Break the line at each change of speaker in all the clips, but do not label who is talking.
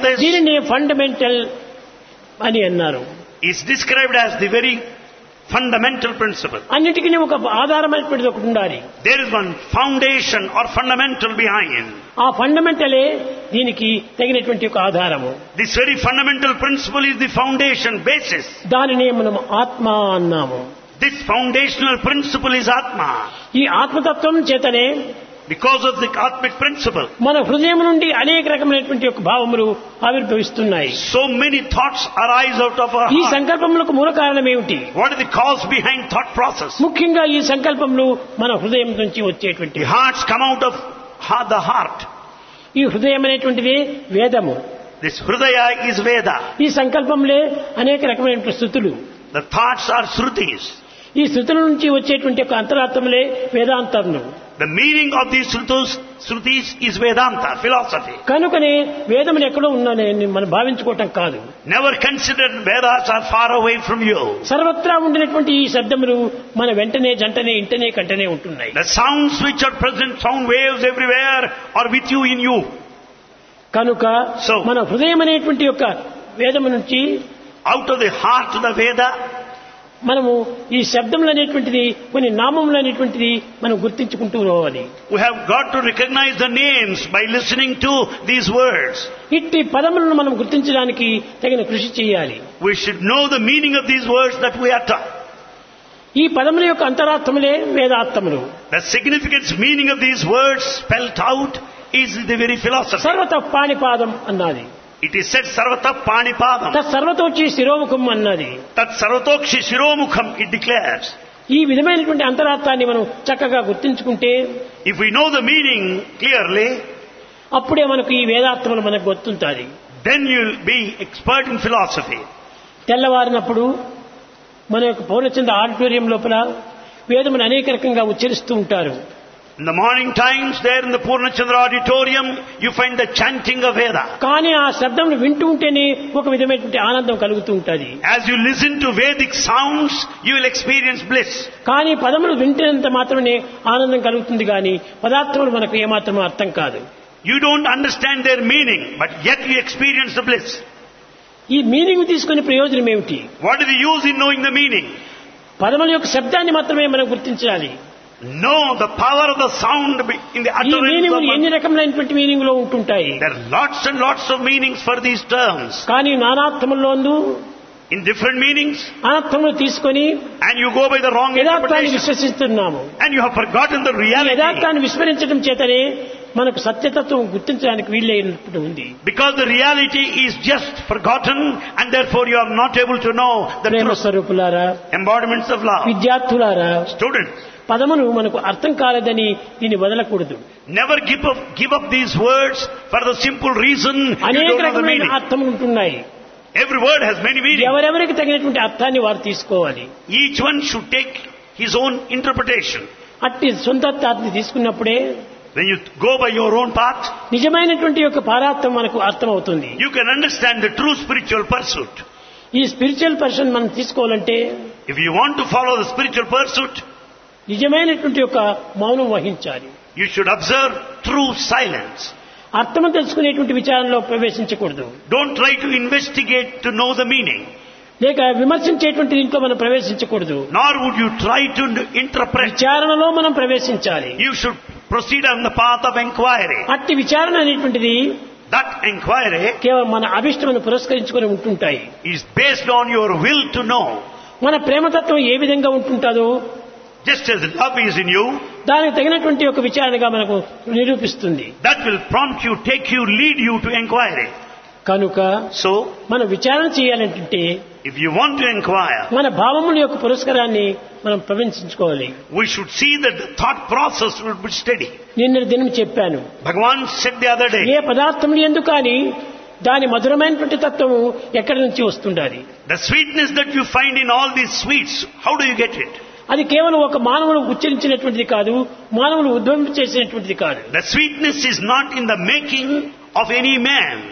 దీనిని ఫండమెంటల్ అని అన్నారు.
is described as the very fundamental principle.
అన్నిటికీ ఒక ఆధారమైనటువంటిది ఒకటి ఉండాలి.
There is one foundation or fundamental behind.
ఆ ఫండమెంటలే దీనికి తగినటువంటి ఒక ఆధారము.
This very fundamental principle is the foundation, basis.
దానినే మనం ఆత్మ అన్నాము.
This foundational principle is Atma.
ఈ ఆత్మతత్వం చేతనే
Because of the Atmic principle,
మన హృదయం నుండి అనేక రకమైనటువంటి ఒక భావములు ఆవిర్భవిస్తున్నాయి.
so many thoughts arise out of our
ఈ
heart.
సంకల్పములకు మూల కారణం ఏమిటి?
What is the cause behind thought process?
ముఖ్యంగా ఈ సంకల్పములు మన హృదయం నుంచి వచ్చేటువంటి.
The hearts come out of the heart.
ఈ హృదయం అనేటువంటిది వేదము.
This Hridaya is Veda.
ఈ సంకల్పములే అనేక రకమైనటువంటి స్థుతులు.
The thoughts are Shrutis.
ఈ స్థుతుల నుంచి వచ్చేటువంటి ఒక అంతరార్థములే వేదాంతములు.
The meaning of these Shrutis is Vedanta, philosophy.
కనుకనే వేదములు ఎక్కడో ఉన్నాయని మనం భావించుకోవటం కాదు.
Never consider Vedas are far away from you.
సర్వత్రా ఉండినటువంటి ఈ శబ్దములు మన వెంటనే జంటనే ఇంటనే కంటనే ఉంటున్నాయి.
The sounds which are present, sound waves everywhere are with you in you.
కనుక మన హృదయం అనేటువంటి యొక్క వేదము నుంచి
out of the heart of the Veda,
మనము ఈ శబ్దములు అనేటువంటిది కొన్ని నామములు అనేటువంటిది మనం గుర్తించుకుంటూ పోవాలి.
we have got to recognize the names by listening to these words.
ఇట్టి పదములను మనం గుర్తించడానికి తగిన కృషి చేయాలి.
We should know the meaning of these words that we utter.
ఈ పదముల యొక్క అంతరార్థములే వేదార్థములు.
The significance meaning of these words spelt out is the very philosophy.
సర్వత పాణిపాదం అన్నది.
It is said Sarvata Panipadam.
తత్ సర్వతోచి శిరోముఖం అన్నది.
Tat Sarvatokshi Shiromukham, it declares.
ఈ విధమైనటువంటి అంతరార్థాన్ని మనం చక్కగా గుర్తించుకుంటే,
If we know the meaning clearly,
అప్పుడే మనకు ఈ వేదార్థములు మనకు గుర్తుంటాయి.
then you'll be expert in philosophy.
తెల్లవారినప్పుడు మన యొక్క పౌర్ణచంద్ర ఆడిటోరియం లోపల వేదమును అనేక రకంగా ఉచ్చరిస్తూ ఉంటారు.
In the morning times, there in the Purnachandra auditorium, you find the chanting of Veda.
కానీ ఆ శబ్దమును వింటూ ఉంటేనే ఒక విధమైనటువంటి ఆనందం కలుగుతూ ఉంటుంది.
As you listen to Vedic sounds, you will experience bliss.
కానీ పదములు వింటేంత మాత్రమే ఆనందం కలుగుతుంది కానీ పదార్థములు మనకు ఏమాత్రం అర్థం కాదు.
You don't understand their meaning, but yet you experience the bliss.
ఈ మీనింగ్ తీసుకునే ప్రయోజనం ఏమిటి?
What is the use in knowing the meaning?
పదముల యొక్క శబ్దాన్ని మాత్రమే మనం గుర్తించాలి.
Know the power of the sound in the
ఈ
utterance
మీనింగ్
of
ఎన్ని రకమైనటువంటి మీనింగ్ లో ఉంటుంటాయి.
There are lots and lots of meanings for these terms.
కానీ నానార్థముల్లోనూ
In different meanings,
అనర్థములు తీసుకొని
and you go by the wrong
యథార్థాన్ని
interpretation.
విశ్వసిస్తున్నాము.
And you have forgotten the
ఈ
reality.
యథార్థాన్ని విస్మరించడం చేతనే మనకు సత్యతత్వం గుర్తించడానికి వీలైనప్పుడు ఉంది.
Because the reality is just forgotten, and therefore you are not able to know the
Prema
truth.
స్వరూపులారా,
Embodiments of love.
విద్యార్థులారా,
Students,
పదములు మనకు అర్థం కాలేదని దీన్ని వదలకూడదు.
never give up these words for the simple reason you
అనేక
don't know the
రకమైన
meaning.
అర్థములు ఉంటున్నాయి.
Every word has many meanings.
ఎవరెవరికి తగినటువంటి అర్థాన్ని వారు తీసుకోవాలి.
Each one should take his own interpretation.
అట్టి సొంత అర్థాన్ని తీసుకున్నప్పుడే
When you go by your own path,
నిజమైనటువంటి యొక్క పారార్థం మనకు అర్థమవుతుంది.
you can understand the true spiritual pursuit.
ఈ స్పిరిచువల్ పర్సన్ మనం తీసుకోవాలంటే
If you want to follow the spiritual pursuit,
నిజమైనటువంటి యొక్క మౌనం వహించాలి.
you should observe true silence.
అర్థం తెలుసుకునేటువంటి విచారంలో ప్రవేశించకూడదు.
Don't try to investigate to know the meaning.
లేక విమర్శించేటువంటి దీంట్లో మనం ప్రవేశించకూడదు.
Nor would you try to interpret.
విచారణలో మనం ప్రవేశించాలి.
You should proceed on the path of inquiry.
అట్టి విచారణ అనేటువంటిది
That inquiry
కేవలం మన అభిష్టమును పురస్కరించుకొని ఉంటుంటాయి.
is based on your will to know.
మన ప్రేమతత్వం ఏ విధంగా ఉంటుంటాదో
Just as love is in you,
దానికి తగినటువంటి ఒక విచారణగా మనకు నిరూపిస్తుంది.
that will prompt you, take you, lead you to inquiry.
కనుక
So,
మనం విచారణ చేయాలంటే
if you want to inquire,
మన భావముల యొక్క పురస్కారాన్ని మనం ప్రవేశించుకోవాలి.
we should see that the thought process would be steady.
నిన్న దినం చెప్పాను,
Bhagavan said the other day,
ఏ పదార్థములు ఎందుకు కానీ దాని మధురమైనటువంటి తత్వము ఎక్కడి నుంచి వస్తుండాలి.
the sweetness that you find in all these sweets, how do you get it?
అది కేవలం ఒక మానవుడు ఉచ్చరించినటువంటిది కాదు, మానవులు ఉద్భవింప చేసినటువంటిది కాదు.
The sweetness is not in the making of any man.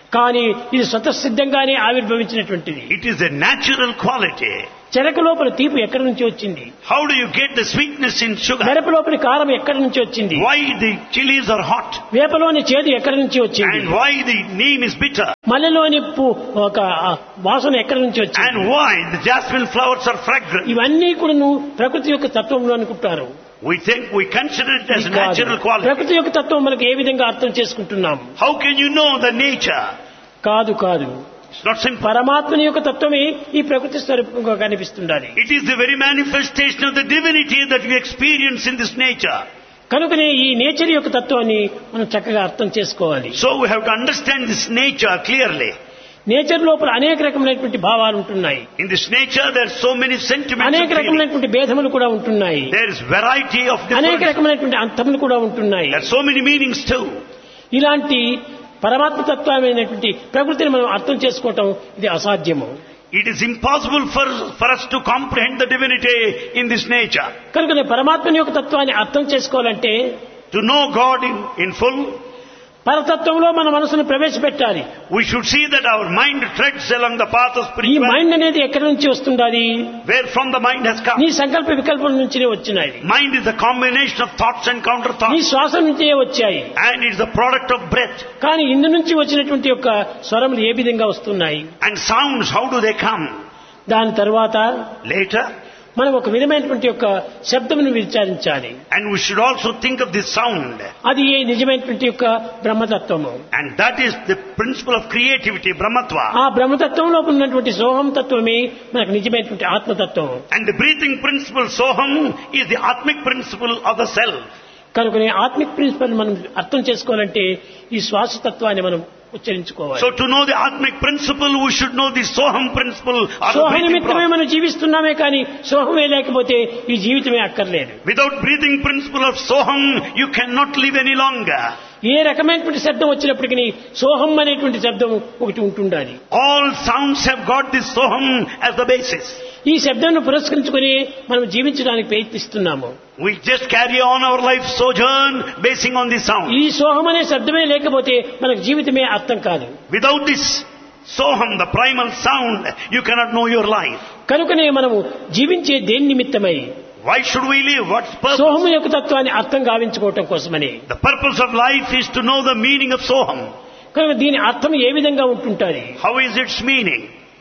కానీ ఇది స్వతసిద్ధంగానే ఆవిర్భవించినటువంటిది.
It is a natural quality.
చెరకు లోపల తీపి ఎక్కడి నుంచి వచ్చింది?
How do you get the sweetness in sugar?
మిరప లోపలి కారం ఎక్కడి నుంచి వచ్చింది?
Why the chilies are hot?
వేపలోని చేదు ఎక్కడి నుంచి వచ్చింది?
And why the neem is bitter?
మల్లెలోని ఒక వాసన ఎక్కడి నుంచి వచ్చింది?
And why the jasmine flowers are fragrant?
ఇవన్నీ కూడా ప్రకృతి యొక్క తత్వంలో అనుకుంటారు.
We consider it as a natural quality.
ప్రకృతి యొక్క తత్వం మనకు ఏ విధంగా అర్థం చేసుకుంటున్నాం?
How can you know the nature?
కాదు.
It's not simple.
పరమాత్మని యొక్క తత్వమే ఈ ప్రకృతి స్వరూపంగా కనిపిస్తుండాలి.
It is the very manifestation of the divinity that we experience in this nature.
కనుకనే ఈ నేచర్ యొక్క తత్వాన్ని మనం చక్కగా అర్థం చేసుకోవాలి.
So we have to understand this nature clearly.
Nature లోపల అనేక రకమైనటువంటి భావాలు ఉంటున్నాయి.
In this nature there are so many sentiments.
అనేక రకమైనటువంటి భేదములు కూడా ఉంటున్నాయి.
There is variety of
అనేక
different.
రకమైనటువంటి అర్థములు కూడా ఉంటున్నాయి.
There are so many meanings too.
ఇలాంటి పరమాత్మ తత్వమైనటువంటి ప్రకృతిని మనం అర్థం చేసుకోవటం ఇది అసాధ్యము.
It is impossible for us to comprehend the divinity in this nature.
కనుక పరమాత్మని యొక్క తత్వాన్ని అర్థం చేసుకోవాలంటే
To know God in full,
పరతత్వంలో మన మనసును ప్రవేశపెట్టాలి.
we should see that our mind treads along the path of
ఈ
spirituality.
మైండ్ అనేది ఎక్కడి నుంచి వస్తుండాలి?
Where from the mind has come.
నీ సంకల్ప వికల్పం నుంచినే వచ్చినాయి.
Mind is the combination of thoughts and counter
నీ
thoughts.
శ్వాస నుంచే వచ్చాయి.
And it is the product of breath.
కానీ ఇందు నుంచి వచ్చినటువంటి యొక్క స్వరములు ఏ విధంగా వస్తున్నాయి?
And sounds, how do they come?
దాని తర్వాత
Later.
మనం ఒక విధమైనటువంటి యొక్క శబ్దమును విచారించాలి.
And we should also think of this sound.
అది ఏ నిజమైనటువంటి యొక్క బ్రహ్మతత్వము.
And that is the principle of creativity, Brahmatva.
ఆ బ్రహ్మతత్వంలో ఉన్నటువంటి సోహం తత్వమే మనకు నిజమైనటువంటి ఆత్మతత్వం.
And the breathing principle, Soham, is the Atmic principle of the self.
కనుకనే ఆత్మిక్ ప్రిన్సిపల్ మనం అర్థం చేసుకోవాలంటే ఈ శ్వాసతత్వాన్ని మనం ఉచ్చరించుకోవాలి.
So to know the Atmic principle, we should know the Soham principle of the
Soha
breathing
నిమిత్తమే
process.
మనం జీవిస్తున్నామే కానీ సోహమే లేకపోతే ఈ జీవితమే అక్కర్లేదు.
Without breathing principle of Soham, you cannot live any longer.
ఏ రకమైనటువంటి శబ్దం వచ్చినప్పటికీ సోహం అనేటువంటి శబ్దం ఒకటి ఉంటుండాలి.
All sounds have got this Soham as the basis.
ఈ శబ్దాన్ని పురస్కరించుకొని మనం జీవించడానికి ప్రయత్నిస్తున్నాము.
We just carry on our life sojourn basing on this sound.
ఈ సోహం అనే శబ్దమే లేకపోతే మనకు జీవితమే అర్థం కాదు.
Without this Soham, the primal sound, you cannot know your life.
కనుకనే మనము జీవించే దేని నిమిత్తమై
Why should we live? What's purpose?
సోహము యొక్క తత్వాన్ని అర్థం గావించుకోవటం కోసమని.
The purpose of life is to know the meaning of Soham.
కనుక దీని అర్థం ఏ విధంగా ఉంటుంటుంది?
How is its meaning?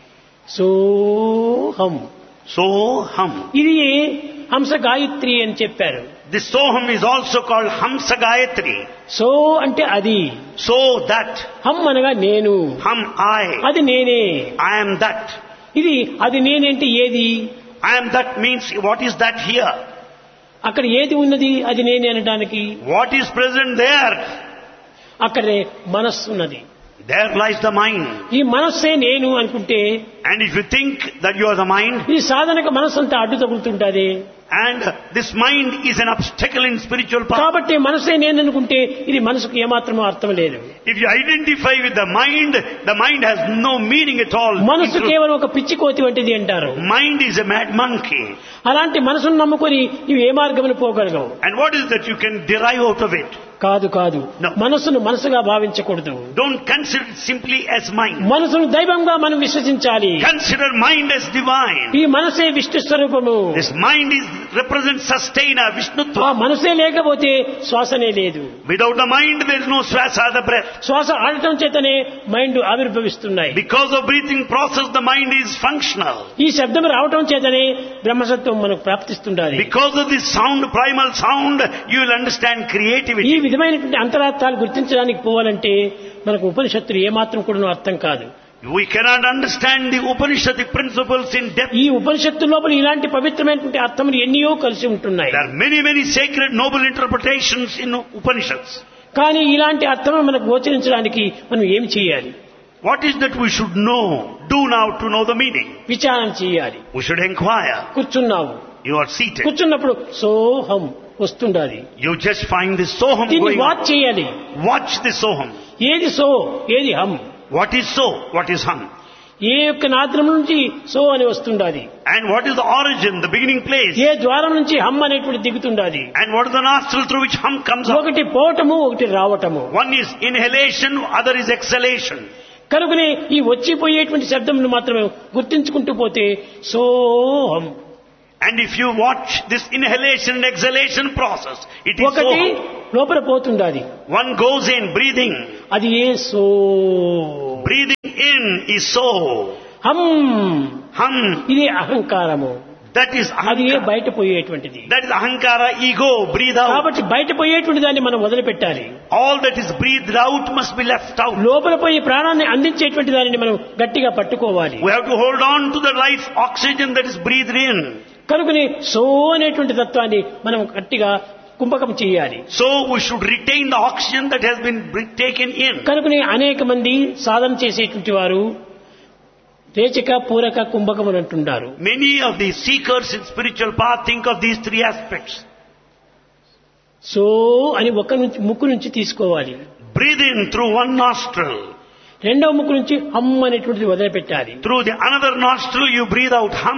సోహం.
Soham.
ఇది హంస గాయత్రి అని చెప్పారు.
This Soham is also called Hamsa Gayatri.
So అంటే అది,
So that.
హం అనగా నేను,
Hum I.
అది నేనే.
I am that.
ఇది అది నేనేంటి ఏది?
I am that means what is that here?
అక్కడ ఏది ఉన్నది అది నేనే అనడానికి?
What is present there?
అక్కడే మనస్సు ఉన్నది.
There lies the mind.
ఈ మనస్సే నేను అనుకుంటే
And if you think that you are the mind,
ఈ సాధనకు మనస్సు అంతా అడ్డు తగులుతుంటాది.
and this mind is an obstacle in spiritual path.
కాబట్టి మనసే నేను అనుకుంటే ఇది మనసుకు ఏమాత్రమూ అర్థం లేదు.
If you identify with the mind has no meaning at all.
మనసు కేవలం ఒక పిచ్చి కోతి వంటిది అంటారు.
Mind is a mad monkey.
అలాంటి మనసును నమ్ముకొని ఇవి ఏ మార్గమును పోగలగవు.
And what is that you can derive out of it?
కాదు.
No.
మనసును మనసుగా భావించకూడదు.
Don't consider it simply as mind.
మనసును దైవంగా మనం విశ్వసించాలి.
Consider mind as divine.
ఈ మనసే విష్ణు స్వరూపము.
This mind represents sustainer,
ఆ
Vishnutva.
మనసే లేకపోతే శ్వాసనే లేదు.
Without the mind there is no swasa, the breath.
శ్వాస ఆడటం చేతనే mind ఆవిర్భవిస్తున్నాయి.
Because of breathing process the mind is functional.
ఈ శబ్దం రావటం చేతనే బ్రహ్మసత్వం మనకు ప్రాప్తిస్తుండాలి.
Because of this sound, primal sound, you will understand
ఈ
creativity.
విధమైనటువంటి అంతరార్థాలు గుర్తించడానికి పోవాలంటే మనకు ఉపనిషత్తులు ఏమాత్రం కూడా అర్థం కాదు.
We cannot understand the Upanishadic principles in depth.
ఈ ఉపనిషత్తు లోపల ఇలాంటి పవిత్రమైనటువంటి అర్థములు ఎన్నో కలిసి ఉంటున్నాయి.
There are many sacred noble interpretations in Upanishads.
కానీ ఇలాంటి అర్థం మనకు గోచరించడానికి మనం ఏం చేయాలి?
What is that we should do now to know the meaning?
విచారణ చేయాలి.
We should inquire.
కూర్చున్నావు.
You are seated.
కూర్చున్నప్పుడు సోహం వస్తుండాలి.
You just find this Soham
దీన్ని
going
వాచ్
on.
చేయాలి.
Watch this Soham.
ఏది సో ఏది హం?
What is so? What is hum?
ఏ యొక్క నాద్రం నుంచి సో అని వస్తుండాలి.
And what is the origin, the beginning place?
ఏ ద్వారం నుంచి హం అనేటువంటి దిగుతుండాలి.
And what is the nostril through which hum comes out?
ఒకటి పోవటము, ఒకటి రావటము.
One is inhalation, other is exhalation.
కనుకనే ఈ వచ్చిపోయేటువంటి శబ్దమును మాత్రమే గుర్తించుకుంటూ పోతే సోహం.
And if you watch this inhalation and exhalation process, it is
ఒకటి
so.
లోపల పోతుండాలి,
One goes in, breathing.
అది ఏ so.
Breathing in is so.
హం,
Hum.
ఇది అహంకారము,
That is
అది ఏ
ahankara.
బయట పోయేటువంటిది.
That is ahankara, ego. Breathe out.
కాబట్టి బయట పోయేటువంటి దాన్ని మనం వదిలిపెట్టాలి.
All that is breathed out must be left out.
లోపల పోయి ప్రాణాన్ని అందించేటువంటి దానిని మనం గట్టిగా పట్టుకోవాలి.
We have to hold on to the life oxygen that is breathed in.
కనుకని సో అనేటువంటి తత్వాన్ని మనం గట్టిగా కుంభకం చేయాలి.
So we should retain the oxygen that has been taken in.
కనుకని అనేక మంది సాధన చేసేటువంటి వారు రేచక, పూరక, కుంభకములు అంటుంటారు.
Many of the seekers in spiritual path think of these three aspects.
So అని ముక్కు నుంచి తీసుకోవాలి.
Breathe in through one nostril.
రెండవ ముక్కు నుంచి హమ్ అనేటువంటిది వదిలిపెట్టాలి.
Through the another nostril you breathe out hum.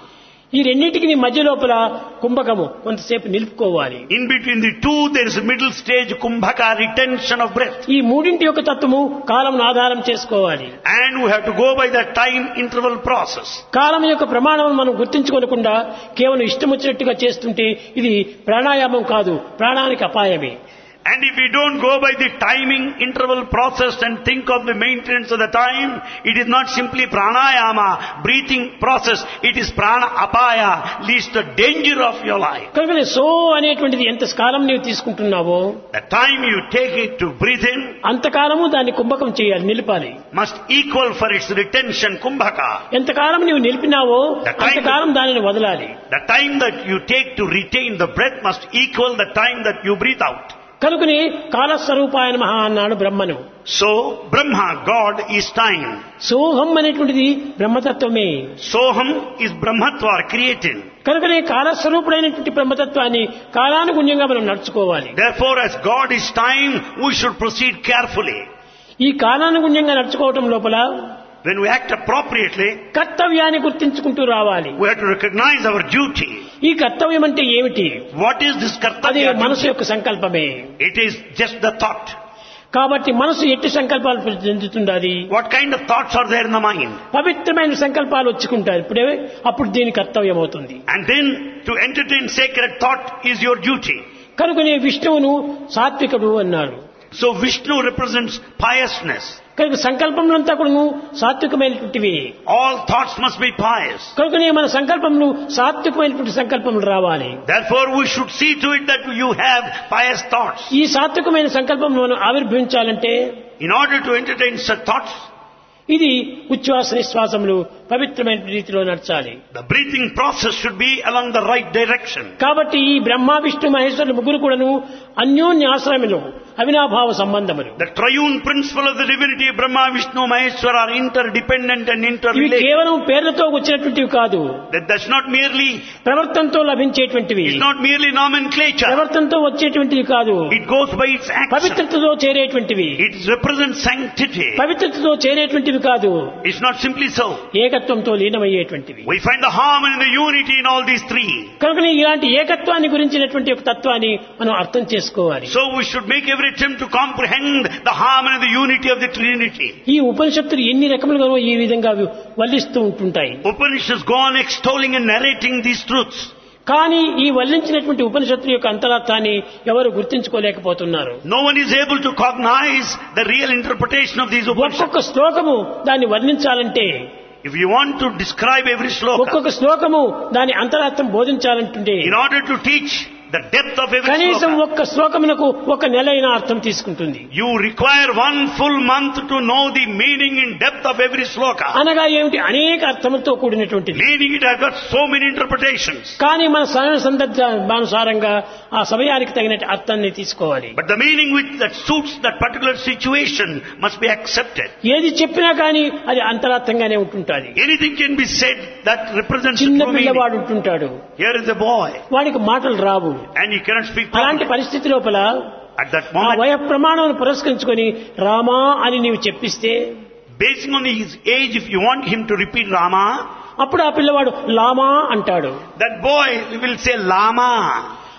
ఈ రెండింటికి మధ్య లోపల కుంభకము కొంతసేపు నిలుపుకోవాలి.
In between the two there is a middle stage kumbhaka, retention of breath.
ఈ మూడింటి యొక్క తత్వము కాలం ఆధారం చేసుకోవాలి.
And we have to go by the time interval process.
కాలం యొక్క ప్రమాణం మనం గుర్తించుకోకుండా కేవలం ఇష్టం వచ్చినట్టుగా చేస్తుంటే ఇది ప్రాణాయామం కాదు, ప్రాణానికి అపాయమే.
And if we don't go by the timing interval process and think of the maintenance of the time, it is not simply pranayama, breathing process, it is prana apaya, leads to danger of your life.
కనుక so అనేటువంటిది ఎంత కాలం నీవు తీసుకుంటున్నావో
The time you take it to breathe in
అంతకాలము దాన్ని కుంభకం చేయాలి, నిలిపాలి.
must equal for its retention kumbhaka.
ఎంతకాలం నీవు నిలిపినావో అంతకాలం దానిని వదలాలి.
The time that you take to retain the breath must equal the time that you breathe out.
కనుకని కాలస్వరూపాయ నమః అన్నాడు బ్రహ్మను.
So Brahma, God, is time.
సోహం అనేటువంటిది బ్రహ్మతత్వమే.
Soham is Brahmatva, creating.
కనుకనే కాలస్వరూపుడైనటువంటి బ్రహ్మతత్వాన్ని కాలానుగుణ్యంగా మనం నడుచుకోవాలి.
Therefore, as God is time, we should proceed carefully.
ఈ కాలానుగుణ్యంగా నడుచుకోవటం లోపల
When we act appropriately,
కర్తవ్యాన్ని గుర్తించుకుంటూ రావాలి.
we have to recognize our duty.
ఈ కర్తవ్యం అంటే ఏమిటి?
What is this
అది
kartavya?
మనసు యొక్క సంకల్పమే.
It is just the thought.
కాబట్టి మనసు ఎట్టి సంకల్పాలు చెందుతుండాలి.
What kind of thoughts are there in the mind?
పవిత్రమైన సంకల్పాలు వచ్చుకుంటారు. అప్పుడు దీని కర్తవ్యం అవుతుంది.
And then to entertain sacred thought is your duty.
కనుకనే విష్ణువును సాత్వికుడు అన్నారు.
So Vishnu represents piousness.
కనుక సంకల్పములంతా కూడా సాత్వికమైనటువంటివి.
All thoughts must be pious.
కనుకనే మన సంకల్పములు సాత్వికమైనటువంటి సంకల్పములు రావాలి.
Therefore we should see to it that you have pious thoughts.
ఈ సాత్వికమైన సంకల్పం మనం ఆవిర్భవించాలంటే
In order to entertain such thoughts,
ఇది ఉచ్ఛ్వాస నిశ్వాసములు పవిత్రమైన రీతిలో నడచాలి.
the breathing process should be along the right direction.
కాబట్టి ఈ బ్రహ్మ విష్ణు మహేశ్వరులు ముగ్గురు కూడాను అన్యోన్యాశ్రయములు, అవినాభావ సంబంధములు.
The triune principle of the divinity, Brahma, Vishnu, Maheshwara, are interdependent and
ఇవి
interrelated.
కేవలం పేర్లతో వచ్చినటువంటివి కాదు,
That's not merely,
ప్రవర్తనతో లభించేటువంటివి.
it's not merely nomenclature.
ప్రవర్తనతో వచ్చేటువంటివి కాదు,
It goes by its action.
పవిత్రతతో చేరేటువంటివి.
It represents sanctity.
పవిత్రతతో చేరేటువంటివి కాదు,
It's not simply so.
ఏకత్వంతో లీనమయ్యేటువంటివి.
We find the harmony and the unity in all these three.
కనుక ఇలాంటి ఏకత్వాన్ని గురించినటువంటి ఒక తత్వాన్ని మనం అర్థం చేసుకోవాలి.
So we should make every attempt to comprehend the harmony and the unity of the Trinity.
ఈ ఉపనిషత్తులు ఎన్ని రకములుగా ఈ విధంగా వల్లిస్తూ ఉంటుంటాయి.
Upanishads go on extolling and narrating these truths.
కానీ ఈ వల్లించినటువంటి ఉపనిషత్తుల యొక్క అంతరార్థాన్ని ఎవరు గుర్తించుకోలేకపోతున్నారు.
No one is able to cognize the real interpretation of these Upanishads.
ఒక్కొక్క శ్లోకము దాన్ని వర్ణించాలంటే,
If you want to describe every sloka,
ఒక్కొక్క శ్లోకము దాని అంతరార్థం బోధించాలంటుంటే
in order to teach the depth of every
కనీసం
sloka,
ఒక్క శ్లోకమునకు ఒక నెలైన అర్థం తీసుకుంటుంది.
you require 1 full month to know the meaning in depth of every sloka.
అనగా ఏమిటి? అనేక అర్థములతో కూడినటువంటిది.
Meaning it has got so many interpretations.
కానీ మన సమయ సందర్భానుసారంగా ఆ సమయానికి తగినట్టు అర్థాన్ని తీసుకోవాలి.
But the meaning that suits that particular situation must be accepted.
ఏది చెప్పినా కానీ అది అంతరార్థంగానే ఉంటుంటాది.
Anything can be said that represents the
చిన్న
true meaning.
పిల్లవాడు ఉంటుంటాడు,
Here is a boy
వాడికి మాటలు రావు.
and he cannot speak
అలాంటి
properly.
పరిస్థితి లోపల
At that
ఆ
moment,
వయ ప్రమాణం పురస్కరించుకొని రామా అని నీవు చెప్పిస్తే
basing on his age, if you want him to repeat Rama,
అప్పుడు ఆ పిల్లవాడు లామా అంటాడు.
that boy will say Lama.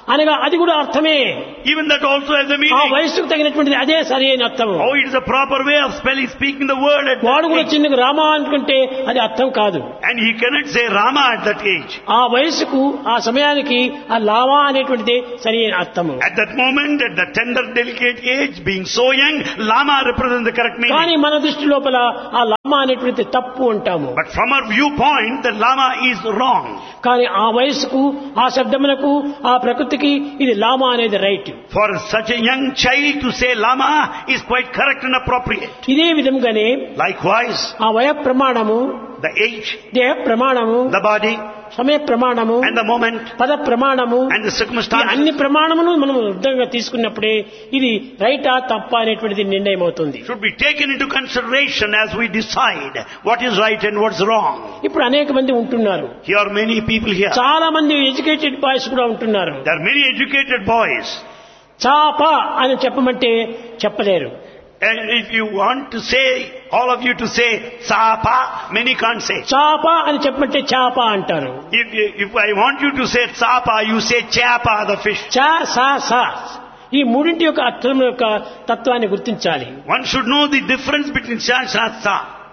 అనగా అది కూడా అర్థమే.
Even that also has a
ఆ
meaning.
వయస్సుకు తగినటువంటిది అదే సరి అయిన అర్థం.
Oh, it is a proper way of speaking the word at
వాడు
that
కూడా
age.
చిన్నగా రామ అనుకుంటే అది అర్థం కాదు.
And he cannot say Rama at that age.
ఆ వయస్సుకు ఆ సమయానికి ఆ లావా అనేటువంటిది సరి అయిన అర్థము.
At that moment, at the tender, delicate age, being so young, Lama represents the correct
కానీ
meaning.
మన దృష్టి లోపల ఆ లామా అనేటువంటిది తప్పు అంటాము.
But from our viewpoint, the Lama is wrong.
కానీ ఆ వయస్సుకు ఆ శబ్దములకు ఆ ప్రకృతికి ఇది లామా అనేది right.
For such a young child to say Lama is quite correct and appropriate.
ఇదే విధంగానే
Likewise,
ఆ వయ ప్రమాణము,
the age,
దేహ ప్రమాణము,
the body,
సమయ ప్రమాణము,
and the moment,
పద ప్రమాణము,
and the
ఈ
circumstances.
అన్ని ప్రమాణమును మనం వృద్ధంగా తీసుకున్నప్పుడే ఇది రైటా తప్ప అనేటువంటిది నిర్ణయం అవుతుంది.
Should be taken into consideration as we decide what is right and what's wrong.
ఇప్పుడు అనేక మంది ఉంటున్నారు.
Here are many people here.
చాలా మంది ఎడ్యుకేటెడ్ బాయ్స్ కూడా ఉంటున్నారు.
There are many educated boys.
చాప అని చెప్పమంటే చెప్పలేరు.
And if you want to say, all of you to say Sapa, many can't say.
చాప అని చెప్పమంటే చాప అంటారు.
If I want you to say Sapa, you say Chapa, the fish.
చా సా సా ఈ మూడింటి యొక్క అర్థం యొక్క తత్వాన్ని గుర్తించాలి.
One should know the difference between Cha and Sa.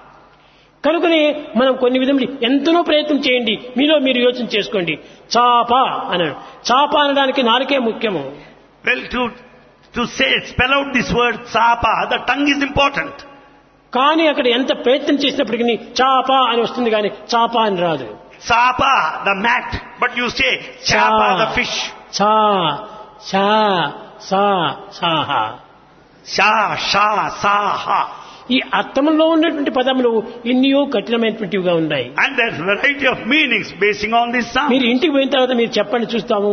కనుకనే మనం కొన్ని విధములు ఎంతనో ప్రయత్నం చేయండి, మీలో మీరు యోచన చేసుకోండి. చాప అన్నాడు. చాప అనడానికి నాలుకే ముఖ్యము.
Well, to say, spell out this word Sapa, the tongue is important.
కానీ అక్కడ ఎంత ప్రయత్నం చేసినప్పటికీ చాప అని వస్తుంది కానీ చాప అని రాదు.
Sapa, the mat, but you say Chapa, the fish.
చా షా సా సాహ.
Sha, Sha, Sa, Ha.
ఈ అర్థంలో ఉన్నటువంటి పదములు ఎన్నో కఠినమైనటువంటివిగా ఉన్నాయి.
And there's variety of meanings basing on this sound.
మీరు ఇంటికి పోయిన తర్వాత మీరు చెప్పండి చూస్తాము.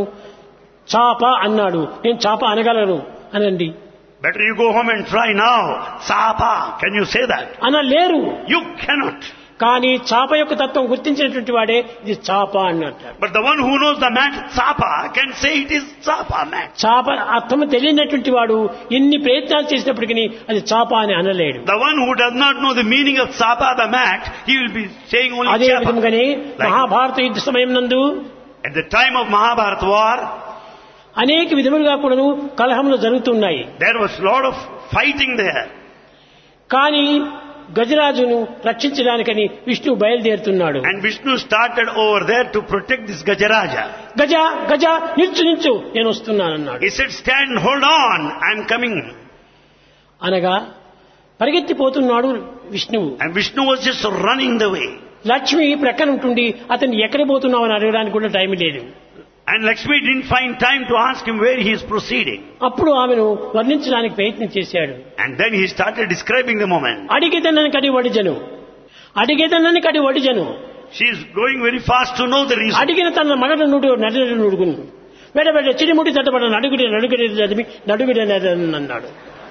చాప అన్నాడు, నేను చాప అనగలను అనండి.
Better you go home and try now. Sapa, can you say that?
అనలేరు.
You cannot.
కానీ చాప యొక్క తత్వం గుర్తించినటువంటి వాడే ఇది చాప అన్నట్టు.
But the one who knows the mat, Sapa, can say it is Sapa mat.
చాప అర్థం తెలియనటువంటి వాడు ఎన్ని ప్రయత్నాలు చేసినప్పటికీ అది చాప అని అనలేడు.
The one who does not know the meaning of Sapa, the mat, he will be saying only
అదే
Chapa.
విధంగానే మహాభారత యుద్ధ సమయం నందు
At the time of Mahabharata war,
అనేక విధములుగా కూడాను కలహములు జరుగుతున్నాయి.
there was a lot of fighting there.
కానీ గజరాజును రక్షించడానికని Vishnu బయలుదేరుతున్నాడు.
And Vishnu started over there to protect this Gajaraja.
గజ గజ నిల్చు నిల్చు నేను వస్తున్నానన్నాడు.
He said, stand, hold on, I am coming.
అనగా పరిగెత్తిపోతున్నాడు విష్ణువు.
And Vishnu was just running the way.
Lakshmi ప్రక్కన ఉంటుండి అతను ఎక్కడ పోతున్నావు అని అడగడానికి కూడా టైం లేదు.
And Lakshmi didn't find time to ask him where he is proceeding.
అప్పుడు ఆమెను వర్ణించడానికి ప్రయత్నం చేశాడు.
And then he started describing the moment.
అడిగేదనని kadhi వడిజను, అడిగేదనని kadhi వడిజను.
She is going very fast to know the reason.
అడిగిన తన మగడు నుడు నడుడు నుడుగును వెడ వెడ చిడిముడి తట్టబడ నడుగుడి నడుగుడి చదివి నడుగుడి అన్నాడు.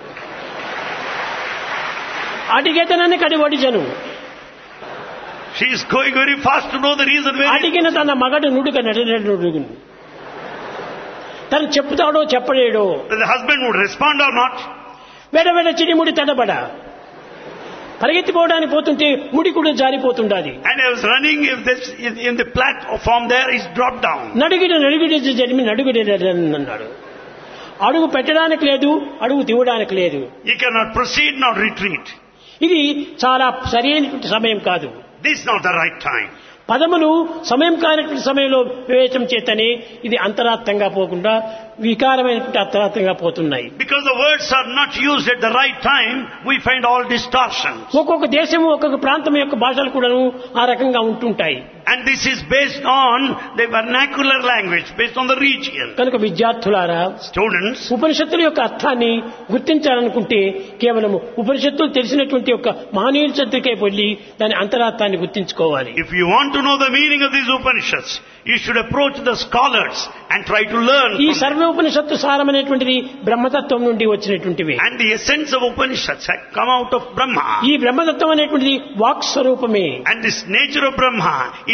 అడిగేదనని కడి వడిజను.
She is going very fast to know the reason where.
అడిగిన తన మగడు నుడుక నడుగును. తను చెప్తాడో చెప్పలేడో.
The husband would respond or not.
వెడ వెడ చిడిముడి తడబడ పరిగెత్తిపోవడానికి పోతుంటే ముడి కూడా జారిపోతుండాలి.
And I was running, if this in the platform there is dropped down.
నడుగిడి నడుగిడి జరిమి నడుగిడి అన్నాడు. అడుగు పెట్టడానికి లేదు, అడుగు తీయడానికి లేదు.
He cannot proceed nor retreat.
ఇది చాలా సరైనటువంటి సమయం కాదు.
This is not the right time.
పదములు సమయం కానటువంటి సమయంలో వివేచన చేతనే ఇది అంతరార్థంగా పోకుండా వికారమైనటువంటి అంతరార్థంగా పోతున్నాయి.
Because the words are not used at the right time, we find all distortions.
ఒక్కొక్క దేశము ఒక్కొక్క ప్రాంతం యొక్క భాషలు కూడాను ఆ రకంగా ఉంటుంటాయి.
And this is based on the vernacular language, based on the region.
కనుక విద్యార్థులారా,
Students,
ఉపనిషత్తుల యొక్క అర్థాన్ని గుర్తించాలనుకుంటే కేవలం ఉపనిషత్తులు తెలిసినటువంటి యొక్క మహనీయుల చెంతకే వెళ్ళి దాని అంతరార్థాన్ని గుర్తించుకోవాలి.
if you want to know the meaning of these Upanishads, you should approach the scholars and try to learn
ఈ
from them.
సర్వోపనిషత్తు సారమైనటువంటిది బ్రహ్మతత్వం నుండి వచ్చినటువంటివి.
And the essence of Upanishads had come out of Brahma.
ఈ బ్రహ్మతత్వం అనేటువంటిది walk స్వరూపమే.
And this nature of Brahma is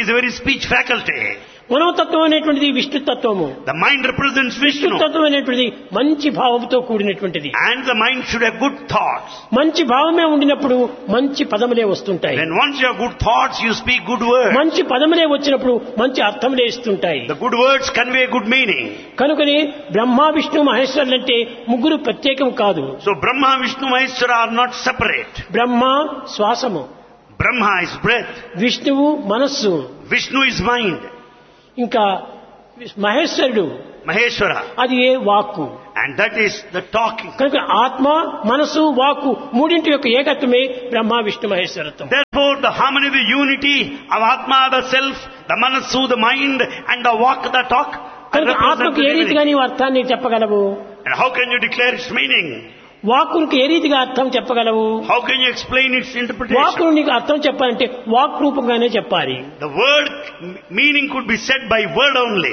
is a very speech faculty.
మనోతత్వం అనేటువంటిది విష్ణు తత్వము.
The mind represents
Vishnu
Vishnu.
తత్వం అనేటువంటిది మంచి భావంతో కూడినటువంటిది.
And the mind should have good thoughts.
మంచి భావమే ఉండినప్పుడు మంచి పదములే వస్తుంటాయి.
When once you have good thoughts, you speak good words.
మంచి పదములే వచ్చినప్పుడు మంచి అర్థములే ఇస్తుంటాయి.
The good words convey good meaning.
కనుకని బ్రహ్మ విష్ణు మహేశ్వరులు అంటే ముగ్గురు ప్రత్యేకం కాదు.
So Brahma, Vishnu, Maheshwara are not separate.
Brahma శ్వాసము,
Brahma is breath.
విష్ణువు మనస్సు,
Vishnu is mind.
ఇంకా మహేశ్వరుడు
Maheshwara.
అది ఏ వాక్కు.
And that is the talking.
కనుక ఆత్మ మనసు వాక్కు మూడింటి యొక్క ఏకత్వమే Brahma Vishnu మహేశ్వరత్వం.
Therefore, the harmony, the unity of Atma, the self, the Manasu, the mind, and the walk, the talk.
కనుక ఆత్మకు ఏ రీతిగా నీవు అర్థాన్ని చెప్పగలవు?
And how can you declare its meaning?
వాక్కునికి ఏ రీతిగా అర్థం చెప్పగలవు?
How can you explain its interpretation?
వాక్కును నీకు అర్థం చెప్పాలంటే వాక్ రూపంగానే చెప్పాలి.
The word meaning could be said by word only.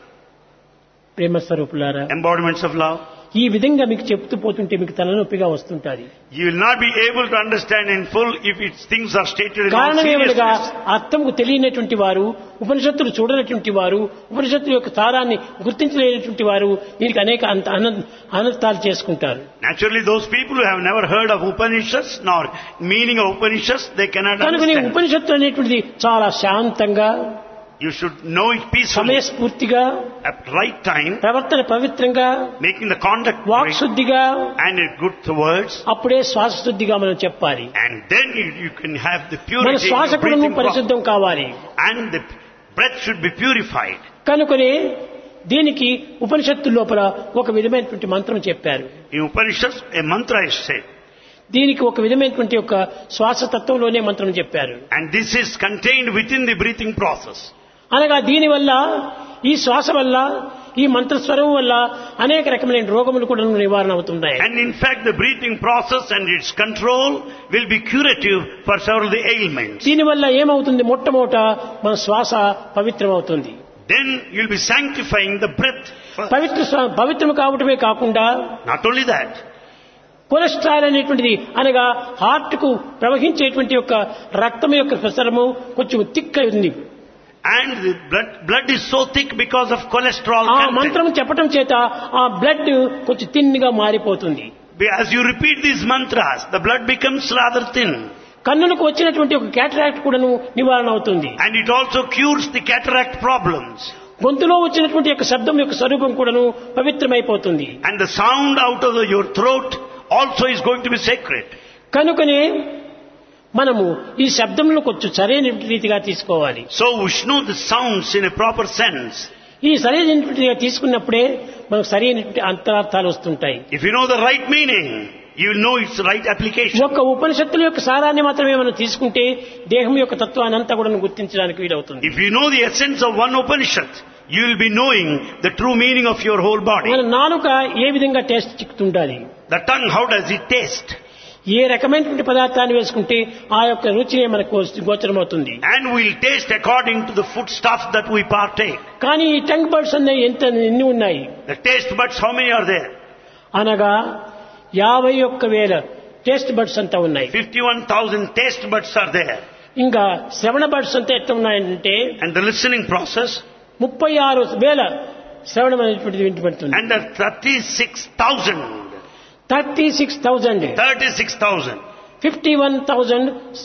ప్రేమ స్వరూపులారా,
Embodiments of love.
ఈ విధంగా మీకు చెప్తూ పోతుంటే మీకు తలనొప్పిగా వస్తుంటాది.
You will not be able to understand in full if its things are stated in all
కారణం ఏమనగా
seriousness.
అర్థంకు తెలియనటువంటి వారు, ఉపనిషత్తులు చూడనటువంటి వారు, ఉపనిషత్తుల యొక్క సారాన్ని గుర్తించలేనటువంటి వారు వీరికి అనేక అనర్థాలు చేసుకుంటారు.
Naturally, those people who have never heard of Upanishads nor meaning of Upanishads, they cannot
కనుక నీ
understand.
ఉపనిషత్తు అనేటువంటిది చాలా శాంతంగా,
You should know it peacefully,
సమయస్ఫూర్తిగా,
at right time,
ప్రవర్తన పవిత్రంగా,
making the conduct
walk
right,
శుద్ధిగా,
and good words,
అప్పుడే శ్వాస శుద్ధిగా మనం చెప్పాలి.
and then you can have the
మన
purity in
శ్వాస
your
కూడా
breathing process.
పరిశుద్ధం కావాలి.
And the breath should be purified.
కనుకనే దీనికి ఉపనిషత్తు లోపల ఒక విధమైనటువంటి మంత్రం చెప్పారు.
In Upanishads, a mantra is said,
దీనికి ఒక విధమైనటువంటి ఒక శ్వాసతత్వంలోనే మంత్రం చెప్పారు.
and this is contained within the breathing process.
అనగా దీనివల్ల, ఈ శ్వాస వల్ల, ఈ మంత్రస్వరం వల్ల అనేక రకమైన రోగములు కూడా నివారణ అవుతున్నాయి.
And in fact, the breathing process and its control will be curative for several of the ailments.
దీనివల్ల ఏమవుతుంది? మొట్టమొదట మన శ్వాస పవిత్రమవుతుంది.
Then you'll be sanctifying the breath.
పవిత్రం కావటమే కాకుండా
Not only that,
కొలెస్ట్రాల్ అనేటువంటిది అనగా హార్ట్ కు ప్రవహించేటువంటి యొక్క రక్తం యొక్క ప్రసరము కొంచెం థిక్ ఉంది.
and the blood is so thick because of cholesterol
ఆ
content.
మంత్రం చెప్పటం చేత ఆ బ్లడ్ కొంచెం తిన్గా మారిపోతుంది.
As you repeat these mantras, the blood becomes rather thin.
కన్నులకు వచ్చినటువంటి ఒక క్యాటరాక్ట్ కూడాను నివారణ అవుతుంది.
And it also cures the cataract problems.
గొంతులో వచ్చినటువంటి యొక్క శబ్దం యొక్క స్వరూపం కూడాను పవిత్రమైపోతుంది.
And the sound out of your throat also is going to be sacred.
కనుకనే మనము ఈ శబ్దంలో కొంచెం సరైన రీతిగా తీసుకోవాలి.
So we should know the sounds in a proper sense.
ఈ సరైనటువంటి తీసుకున్నప్పుడే మనకు సరైనటువంటి అంతరార్థాలు వస్తుంటాయి.
If you know the right meaning, you will know its right application.
ఒక్క ఉపనిషత్తుల యొక్క సారాన్ని మాత్రమే మనం తీసుకుంటే దేహం యొక్క తత్వాన్ని అంతా కూడా గుర్తించడానికి వీలవుతుంది.
If you know the essence of one Upanishad, you will be knowing the true meaning of your whole body.
మన నాలుక ఏ విధంగా taste చిక్కుతుండాలి,
The tongue, how does it taste?
ఏ రకమైనటువంటి పదార్థాన్ని వేసుకుంటే ఆ యొక్క రుచినే మనకు గోచరమవుతుంది.
And we'll taste according to the food stuff that we partake.
కానీ ఈ టంగ్ బర్డ్స్ అన్నీ ఎన్ని ఉన్నాయి?
The taste buds, how many are there?
అనగా 51,000 టేస్ట్ బర్డ్స్ అంతా ఉన్నాయి.
51,000 taste buds are there.
ఇంకా శ్రవణ బర్డ్స్ అంతా ఎట్లా ఉన్నాయంటే
And the listening process,
36,000 శ్రవణం అనేటువంటిది వింటబడుతుంది.
and the 36,000.
36,000
36,000.
51,000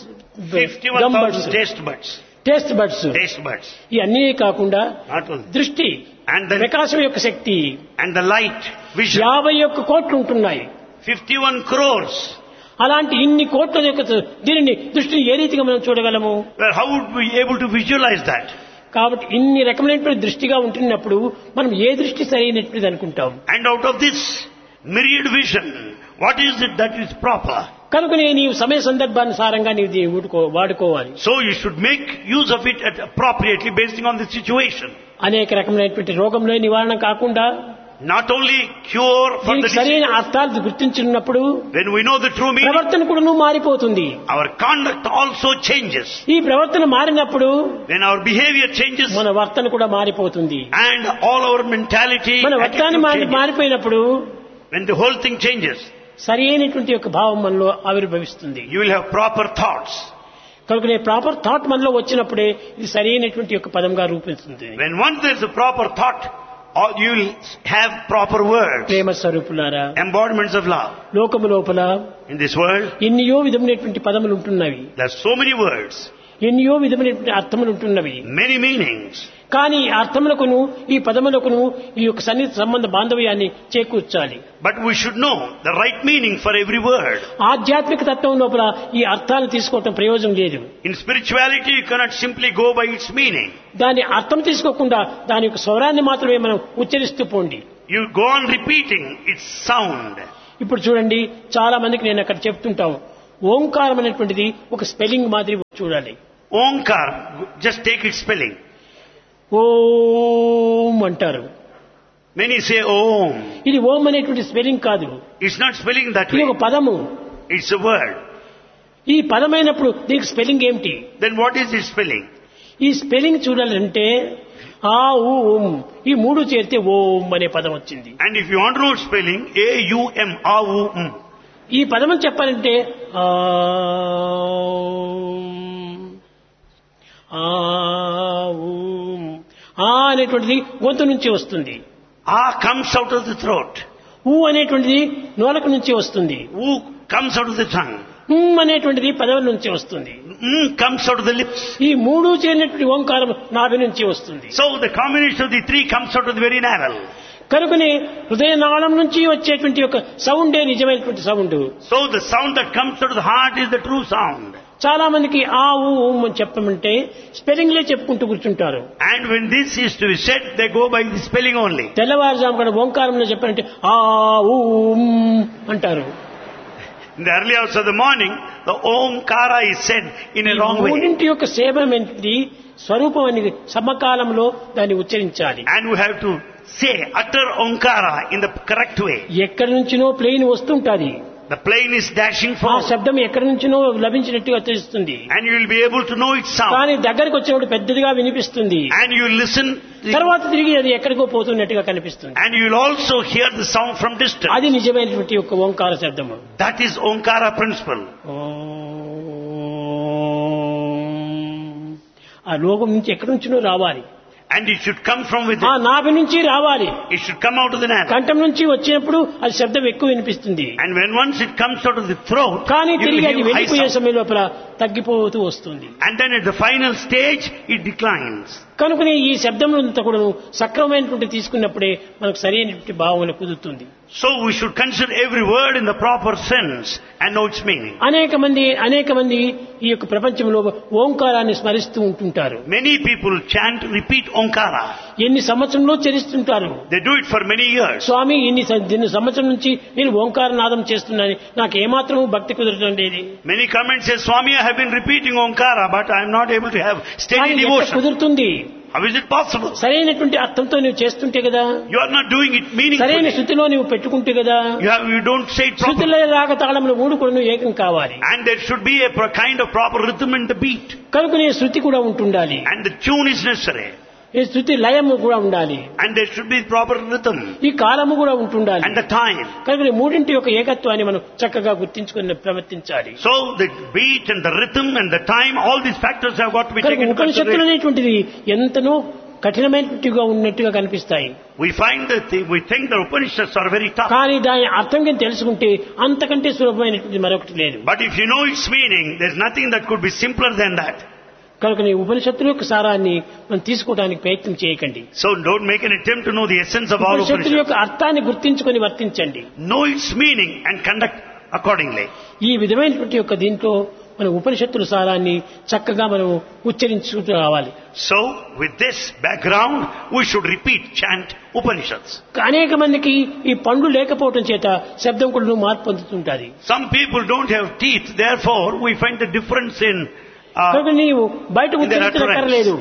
gum
51,000
birds,
taste buds.
Taste buds.
Taste buds.
ఈ అన్నీ కాకుండా
Not only.
దృష్టి,
And the,
ప్రకాశం యొక్క శక్తి
and the light, vision.
51 కోట్లు ఉంటున్నాయి.
51 crores.
అలాంటి ఇన్ని కోట్ల యొక్క దీనిని దృష్టిని ఏ రీతిగా మనం చూడగలము?
Well, how would we be able to visualize that?
కాబట్టి ఇన్ని రకమైనటువంటి దృష్టిగా ఉంటున్నప్పుడు మనం ఏ దృష్టి సరైనటువంటిది అనుకుంటాం.
And out of this myriad vision, what is it that is proper?
కనుకనే నీవు సమయ సందర్భానుసారంగా నీవు దీన్ని వాడుకోవాలి.
So you should make use of it appropriately based on the situation.
అనేక రకమైనటువంటి రోగంలో నివారణ కాకుండా
Not only cure for the
దీనికి సరైన
disease.
అర్థాలు గుర్తించినప్పుడు
When we know the true meaning,
ప్రవర్తన కూడా మారిపోతుంది.
our conduct also changes.
ఈ ప్రవర్తన మారినప్పుడు
When our behavior changes,
మన వర్తన కూడా మారిపోతుంది.
and all our mentality,
మన వర్తాన్ని
attitude changes.
మారిపోయినప్పుడు
When the whole thing changes,
సరైనటువంటి యొక్క భావం మనలో ఆవిర్భవిస్తుంది.
you will have proper thoughts.
కనుక ప్రాపర్ థాట్ మనలో వచ్చినప్పుడే ఇది సరైనటువంటి యొక్క పదంగా రూపొందుతుంది.
When once there's a proper thought, you will have proper words,
ప్రేమ స్వరూపులారా,
embodiments of love.
లోకము లోపల
In this world,
ఎన్నో విధమైనటువంటి పదములు ఉంటున్నవి,
there are so many words,
ఎన్నో విధమైనటువంటి అర్థములు ఉంటున్నవి.
many meanings.
కానీ ఈ అర్థములకును ఈ పదములకును ఈ యొక్క సన్నిహిత సంబంధ బాంధవ్యాన్ని చేకూర్చాలి.
But we should know the right meaning for every word.
ఆధ్యాత్మిక తత్వం లోపల ఈ అర్థాలను తీసుకోవటం ప్రయోజనం లేదు.
In spirituality, you cannot simply go by its meaning.
దాని అర్థం తీసుకోకుండా దాని యొక్క స్వరాన్ని మాత్రమే మనం ఉచ్చరిస్తూ పోండి.
You go on repeating its sound.
ఇప్పుడు చూడండి, చాలా మందికి నేను అక్కడ చెప్తుంటాను, ఓంకారం అనేటువంటిది ఒక స్పెల్లింగ్ మాదిరి చూడాలి.
Omkar, just take its spelling.
ఓం అంటారు.
Many say Om.
ఇది ఓం అనేటువంటి స్పెల్లింగ్ కాదు,
It's not spelling that
ఇది
way.
ఒక పదము.
It's a word.
ఈ పదమైనప్పుడు దీనికి స్పెల్లింగ్ ఏమిటి?
Then what is its spelling?
ఈ స్పెల్లింగ్ చూడాలంటే ఆ ఊ ఉం ఈ మూడు చేరితే ఓం అనే పదం వచ్చింది.
And if you want to know spelling, A-U-M, A-U-M.
ఈ పదం చెప్పాలంటే ఆ అనేటువంటిది గొంతు నుంచి వస్తుంది.
A comes out of the throat.
ఊ అనేటువంటిది నోలకు నుంచి వస్తుంది.
U comes out of the tongue.
అనేటువంటిది పదవుల నుంచి వస్తుంది.
Comes out of the lips.
ఈ మూడు చేరినటువంటి ఓంకారం నాభి నుంచి వస్తుంది.
So the combination of the three comes out of the very navel.
కనుకనే హృదయనాళం నుంచి వచ్చేటువంటి ఒక సౌండే నిజమైనటువంటి sound.
So the sound that comes out of the heart is the true sound.
చాలా మందికి ఆ ఊ అని చెప్పమంటే స్పెల్లింగ్లే చెప్పుకుంటూ కూర్చుంటారు.
And when this is to be said, they go by the spelling only.
తెల్లవారుజాము కూడా ఓంకారంలో చెప్పారంటే ఆ ఊ అంటారు.
In the early hours of the morning, the Omkara is said in a wrong way.
మూడింటి యొక్క సేవమేంటిది స్వరూపం అనేది సమకాలంలో దాన్ని ఉచ్చరించాలి.
And we have to say, utter Omkara in the correct way.
ఎక్కడి నుంచినో plane వస్తుంటాది.
The plane is dashing
ఆ
forward.
శబ్దం ఎక్కడి నుంచినో లభించినట్టుగా తెలుస్తుంది.
And you will be able to know its sound.
కానీ దగ్గరకు వచ్చినప్పుడు పెద్దదిగా వినిపిస్తుంది.
And you will listen.
తర్వాత తిరిగి అది ఎక్కడికో పోతున్నట్టుగా కనిపిస్తుంది.
And you will also hear the sound from distance.
అది నిజమైనటువంటి యొక్క ఓంకార శబ్దము.
That is Omkara principle.
ఆ లోకం నుంచి ఎక్కడి నుంచినో రావాలి.
And it should come from
ఆ
within.
నాభి నుంచి రావాలి.
It should come out of the navel.
కంఠం నుంచి వచ్చినప్పుడు అది శబ్దం ఎక్కువ వినిపిస్తుంది.
And when once it comes out of the throat,
కానీ
you will
తిరిగి అది
hear high
వెళ్ళిపోయే
sound.
సమయం లోపల తగ్గిపోతూ వస్తుంది.
And then at the final stage, it declines.
కనుకనే ఈ శబ్దములంతా కూడా సక్రమమైనటువంటి తీసుకున్నప్పుడే మనకు సరైనటువంటి భావన కుదురుతుంది.
So we should consider every word in the proper sense and know its meaning.
అనేక మంది ఈ యొక్క ప్రపంచంలో ఓంకారాన్ని స్మరిస్తూ ఉంటుంటారు.
Many people chant, repeat Omkara.
ఎన్ని సంవత్సరంలో చరిస్తుంటారు.
They do it for many years.
స్వామి ఇన్ని సంవత్సరం నుంచి నేను ఓంకార నాదం చేస్తున్నాను, నాకు ఏమాత్రం భక్తి కుదరటం లేదు.
Many come and say, Swami, I have been repeating Omkara, but I am not able to have steady
కానీ ఎట్లా
devotion.
కుదురుతుంది?
How is it possible?
సరైనటువంటి అర్థంతో నువ్వు చేస్తుంటే కదా,
You are not doing it
సరైన
meaningfully.
స్థితిలో నువ్వు పెట్టుకుంటే కదా.
You don't say it properly.
శృతిలో రాగ తాళములు మూడు కూడా నువ్వు ఏకం కావాలి.
And there should be a kind of proper rhythm in the beat.
కనుకనే శృతి కూడా ఉంటుండాలి.
And the tune is necessary.
ఈ శృతి లయము కూడా ఉండాలి.
And there should be proper rhythm.
ఈ కాలము కూడా ఉంటుండాలి.
And the time.
కనుక మూడింటి యొక్క ఏకత్వాన్ని మనం చక్కగా గుర్తించుకుని ప్రవర్తించాలి.
So the beat and the rhythm and the time, all these factors have got to be taken into
ఉపనిషత్తులు
consideration.
అనేటువంటిది ఎంతనో కఠినమైనట్టుగా ఉన్నట్టుగా కనిపిస్తాయి.
We find that we think the Upanishads are very tough.
కానీ దాని అర్థం కింద తెలుసుకుంటే అంతకంటే సులభమైనటువంటి మరొకటి లేదు.
But if you know its meaning, there's nothing that could be simpler than that.
కనుక నీ ఉపనిషత్తుల యొక్క సారాన్ని మనం తీసుకోవడానికి ప్రయత్నం చేయకండి.
So don't make an attempt to know the essence of all
ఉపనిషత్తుల
Upanishads.
యొక్క అర్థాన్ని గుర్తించుకొని వర్తించండి.
Know its meaning and conduct accordingly.
ఈ విధమైనటువంటి యొక్క దీంట్లో మన ఉపనిషత్తుల సారాన్ని చక్కగా మనం ఉచ్చరించుకుంటూ రావాలి.
So with this background, we should repeat, chant Upanishads.
అనేక మందికి ఈ పండ్లు లేకపోవటం చేత శబ్దం కూడా మార్పు పొందుతుంటారు.
Some people don't have teeth, therefore we find the difference in
కనుక నీవు బయట ఉచ్చరించనక్కర్లేదు,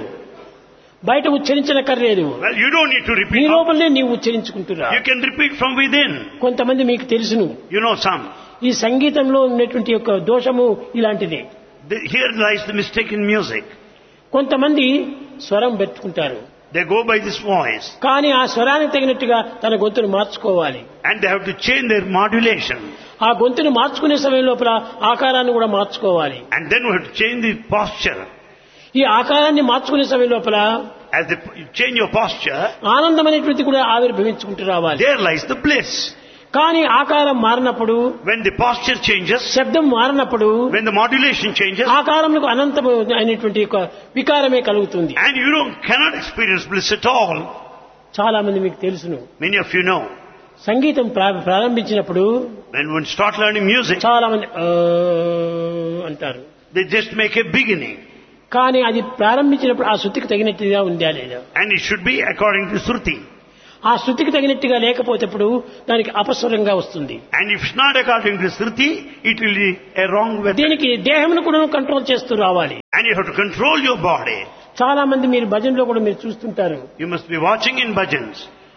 బయట ఉచ్చరించనక్కర్లేదు.
well, you don't need to
నీ
repeat.
లోపలనే నీవు ఉచ్చరించుకుంటున్నా.
You can repeat from within.
కొంతమంది మీకు తెలుసును,
You know some.
ఈ సంగీతంలో ఉన్నటువంటి యొక్క దోషము ఇలాంటిదే.
Here lies the mistake in music.
కొంతమంది స్వరం పెట్టుకుంటారు,
They go by this voice.
కానీ ఆ స్వరానికి తగినట్టుగా తన గొంతును మార్చుకోవాలి.
And they have to change their modulation.
ఆ గొంతును మార్చుకునే సమయం లోపల ఆకారాన్ని కూడా మార్చుకోవాలి.
And then we have to change the posture.
ఈ ఆకారాన్ని మార్చుకునే సమయం లోపల
As you change your posture,
ఆనందం అనేటువంటిది కూడా ఆవిర్భవించుకుంటూ రావాలి.
there lies the bliss.
కానీ ఆకారం మారినప్పుడు,
When the posture changes,
శబ్దం మారినప్పుడు
when the modulation changes,
ఆకారంలో అనంతం అయినటువంటి ఒక వికారమే కలుగుతుంది.
and you cannot experience bliss at all.
చాలా మంది మీకు తెలుసును.
Many of you know,
సంగీతం ప్రారంభించినప్పుడు
when one start learning music,
చాలా మంది అంటారు.
they just make a beginning.
కానీ అది ప్రారంభించినప్పుడు ఆ శృతికి తగినట్టుగా ఉందా లేదా?
And it should be according to Shruti.
ఆ శృతికి తగినట్టుగా లేకపోతేప్పుడు దానికి అపస్వరంగా వస్తుంది.
And if it's not according to Shruti, it will be a wrong way.
దీనికి దేహమును కూడా కంట్రోల్ చేస్తూ రావాలి.
And you have to control your body.
చాలా మంది మీరు భజనలో కూడా మీరు చూస్తుంటారు.
You must be watching in bhajans.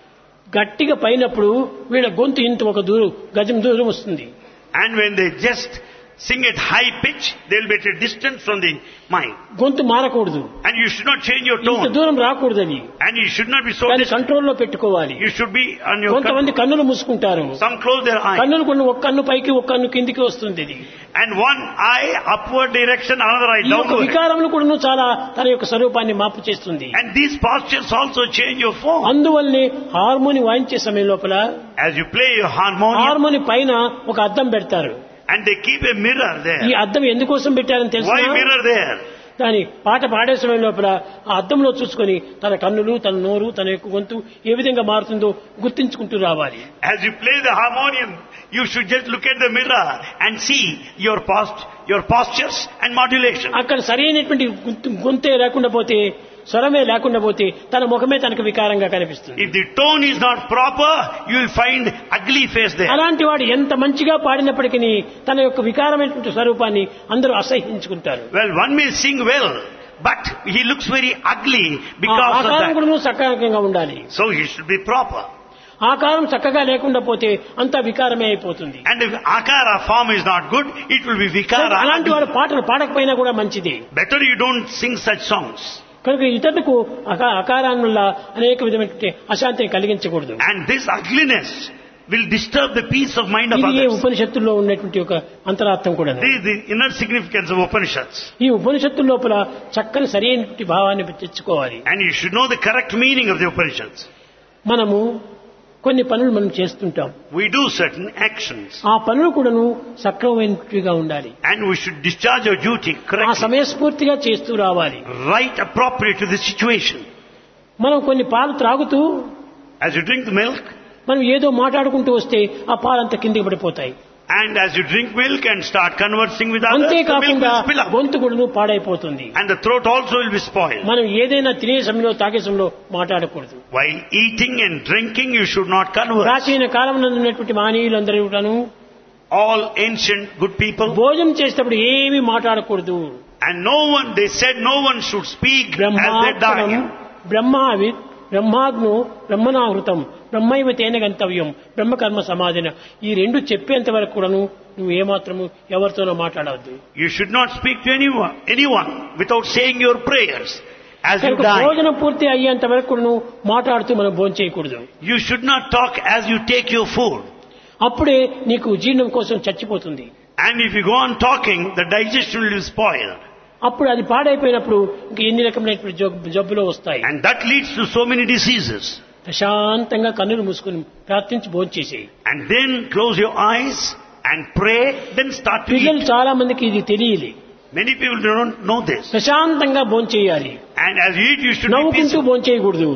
గట్టిగా పైనప్పుడు వీళ్ళ గొంతు ఇంత ఒక గజం దూరం వస్తుంది.
And when they just sing at high pitch, they will be at a distance from the mic.
గొంతు మారకూడదు.
And you should not change your
ఇంత
tone.
దూరం రాకూడదు అది.
And you should not be so
దాన్ని
distant.
కంట్రోల్లో పెట్టుకోవాలి.
You should be on your
కొంతమంది
control.
కన్నులు మూసుకుంటారు.
Some close their eyes.
కన్నులు కొన్ని ఒక కన్ను పైకి ఒక కన్ను కిందికి వస్తుంది ఇది.
And one eye upward direction, another eye
ఈ యొక్క
downward.
వికారములు కూడా చాలా తన యొక్క స్వరూపాన్ని మార్పు చేస్తుంది.
And these postures also change your form.
అందువల్లనే హార్మోని వాయించే సమయం లోపల
As you play your harmonium,
harmony పైన ఒక అద్దం పెడతారు.
and they keep a mirror
ఈ
there.
అద్దం ఎందుకోసం పెట్టారని తెలుసా?
Why mirror there?
దాని పాట పాడే సమయం లోపల ఆ అద్దంలో చూసుకొని తన కన్నులు, తన నోరు, తన యొక్క గొంతు ఏ విధంగా మారుతుందో గుర్తించుకుంటూ రావాలి.
As you play the harmonium, you should just look at the mirror and see your postures and modulation.
అక్కడ సరైనటువంటి గొంతే లేకుండా పోతే, స్వరమే లేకుండా పోతే తన ముఖమే తనకు వికారంగా కనిపిస్తుంది.
If the tone is not proper, you will find ugly face there.
అలాంటి వాడు ఎంత మంచిగా పాడినప్పటికీ తన యొక్క వికారమైనటువంటి స్వరూపాన్ని అందరూ అసహ్యించుకుంటారు.
Well, one may sing well, but he looks very ugly because of
ఆకారం
that.
కూడా సకారంగా ఉండాలి.
So he should be proper.
ఆకారం చక్కగా లేకుండా పోతే అంతా వికారమే అయిపోతుంది.
And if akara form is not good, it will be vikara.
అలాంటి వాడు పాటలు పాడకపోయినా కూడా మంచిది.
Better you don't sing such songs.
కనుక ఇతరులకు అకారాన్ని వల్ల అనేక విధమైన అశాంతిని కలిగించకూడదు.
And this ugliness will disturb the peace of mind of
ఇది
others.
ఉపనిషత్తుల్లో ఉన్నటువంటి ఒక అంతరార్థం కూడా.
This is the inner significance of Upanishads.
ఈ ఉపనిషత్తుల లోపల చక్కని సరైనటువంటి భావాన్ని తెచ్చుకోవాలి.
And you should know the correct meaning of the Upanishads.
మనము కొన్ని పనులు మనం చేస్తుంటాం.
We do certain actions.
ఆ పనులు కూడాను సక్రమమైనట్టుగా ఉండాలి.
And we should discharge our duty
ఆ
correctly.
సమయస్ఫూర్తిగా చేస్తూ రావాలి.
Right appropriate to the situation.
మనం కొన్ని పాలు త్రాగుతూ
As you drink the milk,
మనం ఏదో మాట్లాడుకుంటూ వస్తే ఆ పాలంతా కిందికి పడిపోతాయి.
and as you drink milk and start conversing with others, the milk
అంతేకాకుండా
will spill up.
గొంతు కూడా పాడైపోతుంది.
And the throat also will be spoiled.
మనం ఏదైనా తినే సమయంలో తాగే సమయంలో మాట్లాడకూడదు.
While eating and drinking, you should not converse.
ప్రాచీన కాలంలో ఉన్నటువంటి మహనీయులందరూ కూడాను
All ancient good people,
భోజనం చేసేటప్పుడు ఏమీ మాట్లాడకూడదు.
and they said no one should speak as they
బ్రహ్మాత్మనం
die.
బ్రహ్మావిత్ బ్రహ్మాగ్ను బ్రహ్మనాహృతం బ్రహ్మైవ తేన గంతవ్యం బ్రహ్మకర్మ సమాధిన ఈ రెండు చెప్పేంత వరకు కూడాను నువ్వు ఏమాత్రము ఎవరితోనో మాట్లాడవద్దు.
You should not speak to anyone without saying your prayers as you die.
భోజనం పూర్తి అయ్యేంత వరకు కూడాను మాట్లాడుతూ మనం భోజనం చేయకూడదు.
You should not talk as you take your food.
అప్పుడే నీకు జీర్ణం కోసం చచ్చిపోతుంది.
And if you go on talking, the digestion will be spoiled.
అప్పుడు అది పాడైపోయినప్పుడు ఇంక ఎన్ని రకమైనటువంటి జబ్బులు వస్తాయి.
And that leads to so many diseases.
ప్రశాంతంగా కన్నులు మూసుకుని ప్రార్థించి భోజనం చేసేయి.
And then close your eyes and pray, then start to
పిల్లలు
eat.
చాలా మందికి ఇది తెలియదు.
Many people don't know this.
ప్రశాంతంగా భోజనం చేయాలి.
And as you eat, you should be
నవ్వుకుంటూ
peaceful.
భోజనం చేయకూడదు.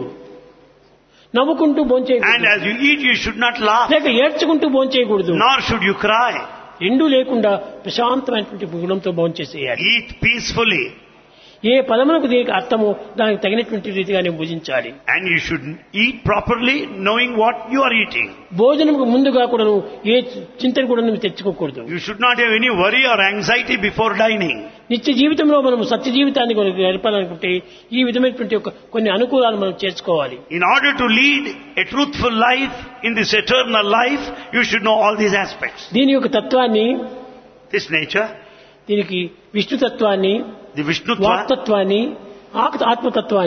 నవ్వుకుంటూ భోజనం
And
చేయకూడదు.
as you eat, you should not laugh,
లేక ఏడ్చుకుంటూ భోజనం చేయకూడదు.
nor should you cry.
ఎండు లేకుండా ప్రశాంతమైనటువంటి గుణంతో భోజనం చేసేయాలి.
Eat peacefully.
ఏ పదములకు దీనికి అర్థమో దానికి తగినటువంటి రీతిగానే భుజించాలి.
And you should eat properly, knowing what you are eating.
భోజనంకు ముందుగా కూడా ఏ చింతన కూడా నువ్వు తెచ్చుకోకూడదు.
You should not have any worry or anxiety before dining.
నిత్య జీవితంలో మనం సత్య జీవితాన్ని గడపాలనుకుంటే ఈ విధమైనటువంటి కొన్ని అనుకూలాలు మనం చేర్చుకోవాలి.
In order to lead a truthful life in this eternal life, you should know all these aspects.
దీని యొక్క తత్వాన్ని,
This nature,
దీనికి విష్ణు తత్వాన్ని,
the Vishnutva,
వాక్తత్వాన్ని, ఆత్మతత్వాన్ని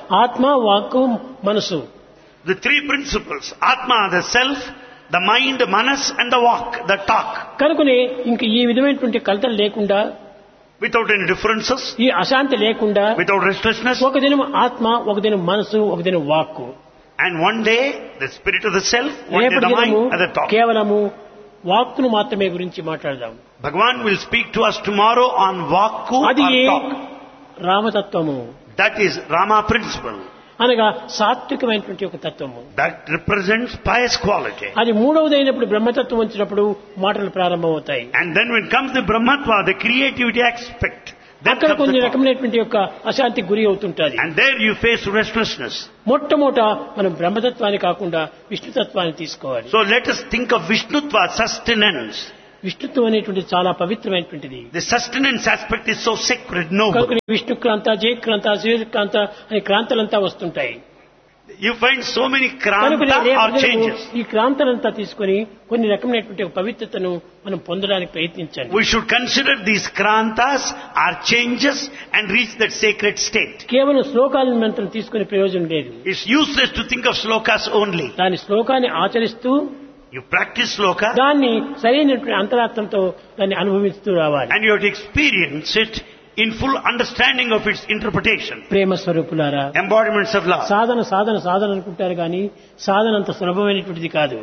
ఆత్మ, వాక్కు, మనసు.
The three principles, Atma, the self, the mind, manas, and the walk, the talk.
కనుకనే ఇంక ఈ విధమైనటువంటి కలతలు లేకుండా,
Without any differences,
ఈ అశాంతి లేకుండా,
without restlessness.
ఒక దినం ఆత్మ, ఒక దినం మనసు, ఒక దినం వాక్కు.
And one day, the spirit of the self, one day
రేపటి
the mind
దినము
and the talk.
కేవలము వాక్కును మాత్రమే గురించి మాట్లాడదాం.
Bhagavan will speak to us tomorrow on Vakku
అది
or talk.
రామతత్వము,
That is Rama principle.
అనగా సాత్వికమైనటువంటి ఒక తత్వము.
That represents pious quality.
అది మూడవదైనప్పుడు బ్రహ్మతత్వం వచ్చినప్పుడు మాటలు ప్రారంభమవుతాయి.
And then when comes the Brahmatva, the creativity aspect, then
అక్కడ
comes
కొన్ని
the talk.
రకమైనటువంటి యొక్క అశాంతికి గురి అవుతుంటది.
And there you face restlessness.
మొట్టమొదట మనం బ్రహ్మతత్వాన్ని కాకుండా విష్ణుతత్వాన్ని తీసుకోవాలి.
So let us think of Vishnutva, sustenance.
విష్ణుత్వం అనేటువంటి చాలా పవిత్రమైనటువంటిది.
The sustenance aspect is so sacred, noble.
కనుక విష్ణుక్రాంత, జయక్రాంత, శ్రీక్రాంత అనే క్రాంతలంతా వస్తుంటాయి.
You find so many
కనుక
kranta or
రేపు
changes.
ఈ క్రాంతలంతా తీసుకొని కొన్ని రకమైనటువంటి ఒక పవిత్రతను మనం పొందడానికి ప్రయత్నించండి.
We should consider these krantas are changes and reach that sacred state.
కేవలం శ్లోకాలను మనం తీసుకునే ప్రయోజనం లేదు.
It's useless to think of slokas only.
దాని శ్లోకాన్ని ఆచరిస్తూ
You practice sloka
దాన్ని సరైనటువంటి అంతరాత్మతో దాన్ని అనుభవిస్తూ రావాలి.
and you have to experience it in full understanding of its interpretation.
ప్రేమ స్వరూపులారా,
Embodiments of love.
సాధన సాధన సాధన అనుకుంటారు కానీ సాధన అంత సులభమైనటువంటిది కాదు.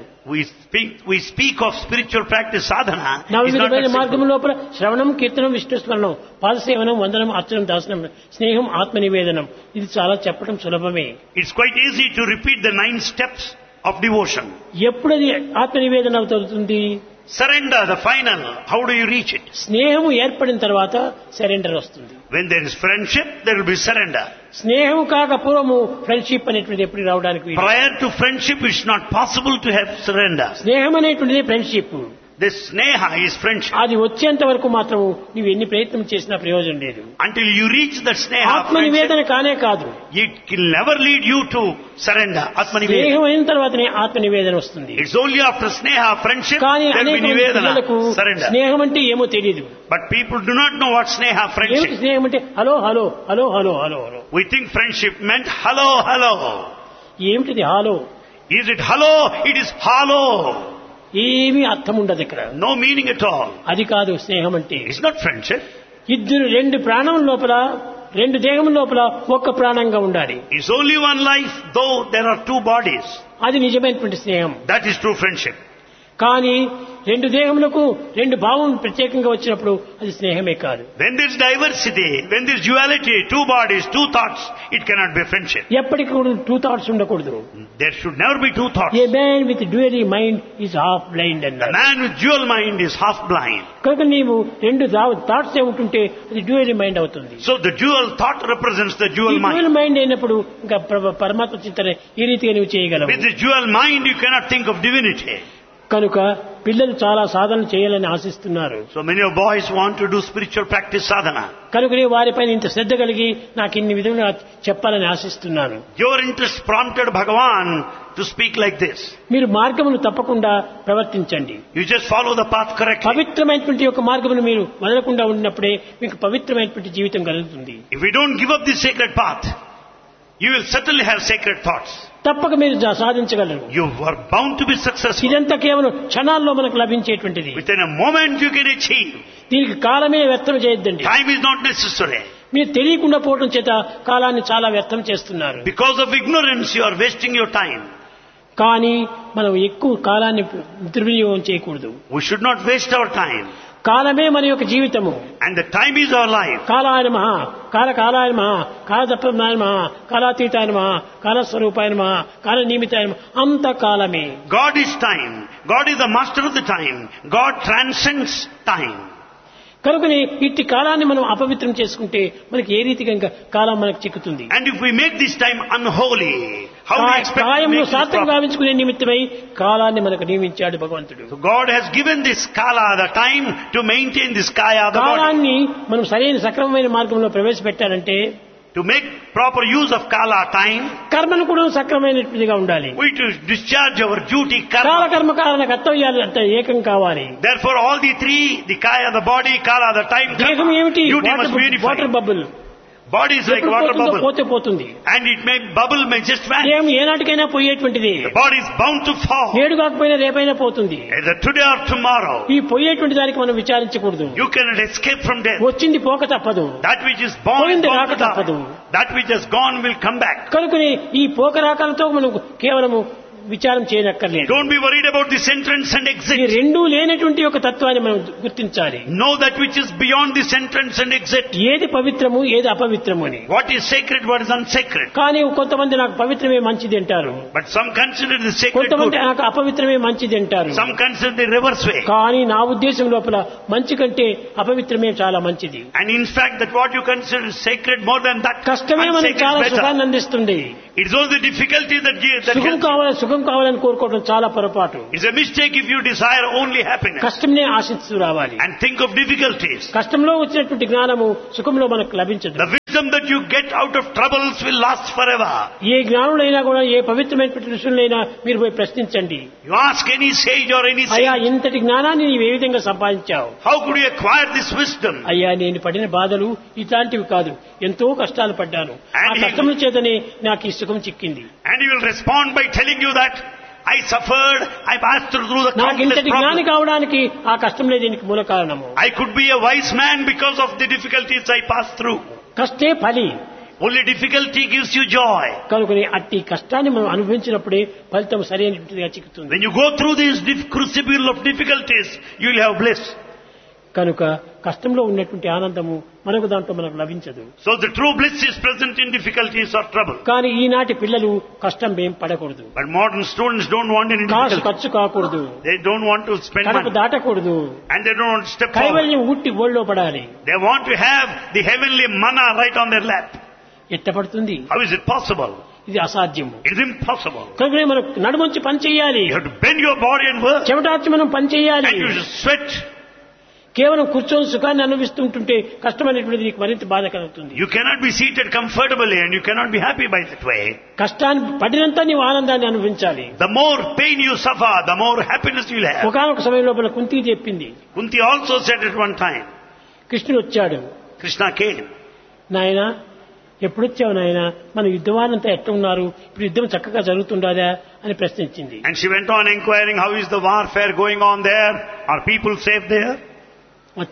We speak of spiritual practice sadhana. It's not
నవవిధమైన
that
మార్గం
simple.
లోపల శ్రవణం, కీర్తనం, విష్ణుస్మరణం, పాదసేవనం, వందనం, అర్చనం, దాసనం, స్నేహం, ఆత్మనివేదనం, ఇది చాలా చెప్పడం సులభమే.
It's quite easy to repeat the 9 steps of devotion.
ఎప్పుడది ఆత్మనివేదన అవుతుంది?
Surrender, the final. How do you reach it?
స్నేహము ఏర్పడిన తర్వాత సరెండర్ వస్తుంది.
When there is friendship, there will be surrender.
స్నేహం కాక పూర్వము ఫ్రెండ్షిప్ అనేటువంటిది ఎప్పుడు రావడానికి వీలు.
Prior to friendship, it's not possible to have surrender.
స్నేహం అనేటువంటిది friendship.
This sneha is friendship.
అది వచ్చేంత వరకు మాత్రం నువ్వు ఎన్ని ప్రయత్నం చేసినా ప్రయోజనం లేదు.
Until you reach that sneha,
ఆత్మనివేదన
friendship,
కానే కాదు.
it will never lead you to surrender. Atmanivedana.
స్నేహం అయిన తర్వాతనే ఆత్మనివేదన వస్తుంది.
It's only after sneha, friendship,
కానీ
there will
అనేక
be
పిల్లలకు
nivedana, surrender.
స్నేహం అంటే ఏమో తెలియదు.
But people do not know what sneha,
ఏమిటి
friendship.
స్నేహం అంటే? Hello hello hello hello hello hello.
We think friendship meant hello, hello.
ఏమిటిది hollow?
Is it hello? It is hollow.
ఏమీ అర్థం ఉండదు ఇక్కడ.
No meaning at all.
అది కాదు స్నేహం అంటే.
It's not friendship.
ఇద్దరు రెండు ప్రాణం లోపల, రెండు దేహం లోపల ఒక్క ప్రాణంగా ఉండాలి.
It's only one life, though there are 2 bodies.
అది నిజమైనటువంటి స్నేహం.
That is true friendship.
కానీ రెండు దేహములకు రెండు భావం ప్రత్యేకంగా వచ్చినప్పుడు అది స్నేహమే కాదు.
When there is diversity, when there is duality, 2 bodies, 2 thoughts, it cannot be friendship.
ఎప్పటికీ కూడా 2 థాట్స్ ఉండకూడదు.
There should never be 2 thoughts.
A man with dual mind is half blind
The
అన్నారు.
man with dual mind is half blind.
కనుక నీవు రెండు thoughts ఉంటుంటే అది dual mind అవుతుంది.
So the dual thought represents the dual mind.
Dual mind అయినప్పుడు ఇంకా పరమాత్మ చింతన ఈ రీతిగా నువ్వు చేయగలవు.
With the dual mind, you cannot think of divinity.
కనుక పిల్లలు చాలా సాధన చేయాలని ఆశిస్తున్నారు.
So many of boys want to do spiritual practice sadhana.
కనుకనే వారిపైన ఇంత శ్రద్ధ కలిగి నాకు ఇన్ని విధంగా చెప్పాలని ఆశిస్తున్నాను.
Your interest prompted Bhagavan to speak like this.
మీరు మార్గమును తప్పకుండా ప్రవర్తించండి.
You just follow the path correctly.
పవిత్రమైనటువంటి ఒక మార్గమును మీరు వదలకుండా ఉన్నప్పుడే మీకు పవిత్రమైనటువంటి జీవితం కలుగుతుంది.
If you don't give up this sacred path, you will certainly have sacred thoughts.
తప్పక మీరు సాధించగలరు.
You are bound to be successful.
ఇదంతా కేవలం క్షణాల్లో మనకు లభించేటువంటిది.
Within a moment you can achieve.
దీనికి కాలమే వ్యర్థం చేయొద్దండి.
Time is not necessary.
మీరు తెలియకుండా పోవడం చేత కాలాన్ని చాలా వ్యర్థం చేస్తున్నారు.
Because of ignorance you are wasting your time.
కానీ మనం ఎక్కువ కాలాన్ని దుర్వినియోగం చేయకూడదు.
We should not waste our time.
కాలమే మన యొక్క జీవితము.
And the time is our life.
కాలాయ నమః, కాలాయ నమః, కాలతత్వజ్ఞాయ నమః, కాలాతీతాయ నమః, కాలస్వరూపాయ నమః, కాలనియమితాయ నమః, అంత కాలమే.
God is time. God is the master of the time. God transcends time.
కనుకనే ఇట్టి కాలాన్ని మనం అపవిత్రం చేసుకుంటే మనకి ఏ రీతిగా ఇంకా కాలం మనకు చిక్కుతుంది.
And if we make this time unholy, how do we expect to
కాయమును
make this
సార్థకం
proper?
గావించుకునే నిమిత్తమై కాలాన్ని మనకు నియమించాడు భగవంతుడు.
So God has given this kala, the time, to maintain this kaya, the body.
కాలాన్ని మనం సరైన సక్రమమైన మార్గంలో ప్రవేశపెట్టాలంటే,
To make proper use of kala, time,
కర్మను కూడా సక్రమైనట్టుగా ఉండాలి.
we to discharge our duty,
కాల
karma.
కర్మ కారణ కర్తవ్యాలు అంటే ఏకం కావాలి.
Therefore all the 3, the kaya, the body, kala, the time,
దేహం
karma,
ఏమిటి?
duty must be
water
unified.
Bubble.
Body is like water bubble.
పోతే పోతుంది.
And it may bubble, may just vanish.
ఏం ఏనాటికైనా పోయేటువంటిది.
The body is bound to fall.
నేడు కాకపోయినా రేపైనా పోతుంది.
Either today or tomorrow.
ఈ పోయేటువంటి దానికి మనం విచారించకూడదు.
You cannot escape from death.
వచ్చింది పోక తప్పదు.
That which is born
పోయింది
is
రాక
born to
తప్పదు.
die. That which has gone will come back.
కనుకని ఈ పోక రాకలతో మనం కేవలము విచారం చేయనక్కర్లేదు.
Don't be worried about this entrance and
ఈ
exit.
రెండూ లేనటువంటి ఒక తత్వాన్ని మనం గుర్తించాలి.
Know that which is beyond this entrance and exit.
ఏది పవిత్రము ఏది అపవిత్రము అని.
What is sacred, what is unsacred.
కానీ కొంతమంది నాకు పవిత్రమే మంచిది అంటారు.
But some consider the sacred
కొంతమంది
good.
నాకు అపవిత్రమే మంచిది అంటారు.
Some consider the reverse way.
కానీ నా ఉద్దేశం లోపల మంచి కంటే అపవిత్రమే చాలా మంచిది.
And in fact that what you consider sacred more than that
కష్టమే మనకు
unsacred
చాలా
is better.
సుఖాన్ని అందిస్తుంది.
It's all the difficulty that
సుఖం కావాలని కోరుకోవడం చాలా పొరపాటు.
it's a mistake if you desire only happiness
కష్టంనే ఆశిస్తూ రావాలి.
and think of difficulties.
కష్టంలో వచ్చినటువంటి జ్ఞానము సుఖంలో మనకు లభించదు.
The wisdom that you get out of troubles will last forever.
ఏ జ్ఞానులైనా కూడా ఏ పవిత్రమైనటువంటి ఋషులైనా మీరు పోయి ప్రశ్నించండి.
You ask any sage or any
అయ్యా
saint,
ఇంతటి జ్ఞానాన్ని నీవు ఏ విధంగా సంపాదించావు?
how could you acquire this wisdom?
అయ్యా నేను పడిన బాధలు ఇట్లాంటివి కాదు, ఎంతో కష్టాలు పడ్డాను, ఆ కష్టముల చేతనే నాకు ఈ సుఖం చిక్కింది.
And he will respond by telling you that I suffered, I passed through the
నాకు
countless
ఇంతటి జ్ఞాని
problems.
కావడానికి ఆ కష్టంలే దీనికి మూల కారణము.
I could be a wise man because of the difficulties I passed through.
కష్టే ఫలి.
Only difficulty gives you joy.
కనుకని అట్టి కష్టాన్ని మనం అనుభవించినప్పుడే ఫలితం సరైనటువంటిదిగా చిక్కుతుంది.
When you go through this crucible of difficulties, you will have bliss.
కనుక కష్టంలో ఉన్నటువంటి ఆనందము మనకు దాంట్లో మనకు లభించదు.
So the true bliss is present in difficulties or trouble.
కానీ ఈనాటి పిల్లలు కష్టం ఏం పడకూడదు,
But modern students don't want any difficulty.
ఖర్చు కాకూడదు,
They don't want to spend
Kadapa
money.
దాటకూడదు,
And they don't want to step forward.
కైవల్యం ఉట్టి ఒళ్ళో పడాలి.
They want to have the heavenly manna right on their lap.
ఎట్ట పడుతుంది?
How is it possible?
ఇది అసాధ్యము.
It is impossible.
కనుక మనం నడుమంచి పని చేయాలి,
You have to bend your body and work.
చెమటార్చి మనం పని చేయాలి.
And you should sweat.
కేవలం కూర్చొని సుఖాన్ని అనుభవిస్తుంటుంటే కష్టమైనటువంటిది నీకు మరింత బాధ కలుగుతుంది.
You cannot be seated comfortably and you cannot be happy by that way.
కష్టాన్ని పడినంత నీవు ఆనందాన్ని అనుభవించాలి.
The more pain you suffer, the more happiness you will have.
ఒకనొక సమయం లోపల కుంతి చెప్పింది.
Kunti also said at one time,
కృష్ణుడు వచ్చాడు.
Krishna came.
నాయనా ఎప్పుడొచ్చావు నాయనా, మన యుద్ధవానంతా ఎట్లా ఉన్నారు, ఇప్పుడు యుద్ధం చక్కగా జరుగుతుండాదా అని ప్రశ్నించింది.
And she went on inquiring, how is the warfare going on there? Are people safe there?
మొత్త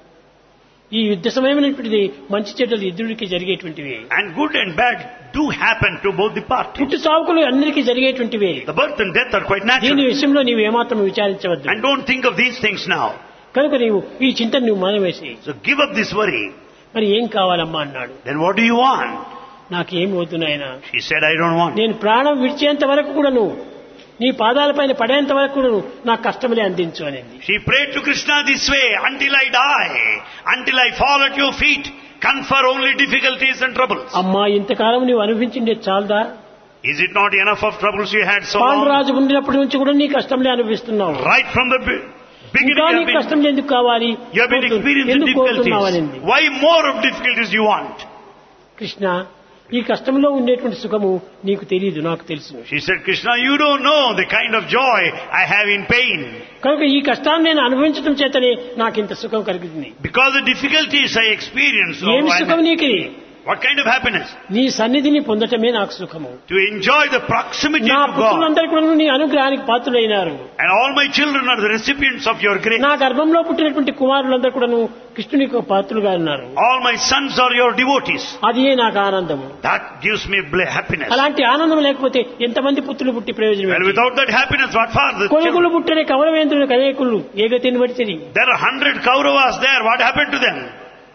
ఈ యుద్ధ సమయమైనటువంటిది మంచి చెడ్డలు ఇద్దరికి జరిగేటువంటివి.
And good and bad do happen to both the parties.
పుట్టు సావుకులు అందరికీ జరిగేటువంటివి.
The birth and death are quite
దీని
natural.
విషయంలో నీవు ఏమాత్రం విచారించవద్దు.
And don't think of these things now.
కనుక నీవు ఈ చింతను నువ్వు మానవేసి
So give up this worry.
మరి ఏం కావాలమ్మా అన్నాడు.
Then what do you want?
నాకేం వద్దు నాయనా,
She said, I don't want.
నేను ప్రాణం విడిచేంత వరకు కూడాను నీ పాదాలపైన పడేంత వరకు కూడాను నాకు కష్టములే అందించు అనేది.
She prayed to Krishna this way, until I die, until I fall at your feet, confer only difficulties and troubles.
అమ్మా ఇంతకాలం నువ్వు అనుభవించిందే చాలదా?
Is it not enough of troubles you had so long?
Panduraju ఉండినప్పటి నుంచి కూడా నీ కష్టంలే అనుభవిస్తున్నావు.
Right from the beginning
ఇంకా నీ
you have
కష్టం ఎందుకు కావాలి,
been experiencing
ఎందుకు కోరుతున్నావని.
difficulties. Why more of difficulties you want?
Krishna ఈ కష్టంలో ఉండేటువంటి సుఖము నీకు తెలియదు, నాకు తెలుసు.
She said, Krishna, you don't know the kind of joy I have in pain.
కనుక ఈ కష్టాన్ని నేను అనుభవించడం చేతనే నాకు ఇంత సుఖం కలుగుతుంది.
Because the difficulties I experience,
ఏమి సుఖం నీకు?
what kind of happiness?
నీ సన్నిధిని పొందటమే నాకు సుఖము.
To enjoy the proximity
నా
to God.
పుత్రులందరూ కూడా నీ అనుగ్రహానికి పాత్రులైనారు.
And all my children are the recipients of your grace.
నా గర్భంలో పుట్టినటువంటి కుమారులందరూ కూడా కృష్ణునికి పాత్రులుగా ఉన్నారు.
All my sons are your devotees.
అదే నాకు ఆనందము.
That gives me happiness.
అలాంటి ఆనందం లేకపోతే ఎంతమంది పుత్రులు పుట్టి ప్రయోజనం?
Well, without that happiness, what for?
కొడుకులు పుట్టిన కౌరవేంద్రులు కనేకులు ఏగతిని బట్టి
There are 100 Kauravas there. What happened to them?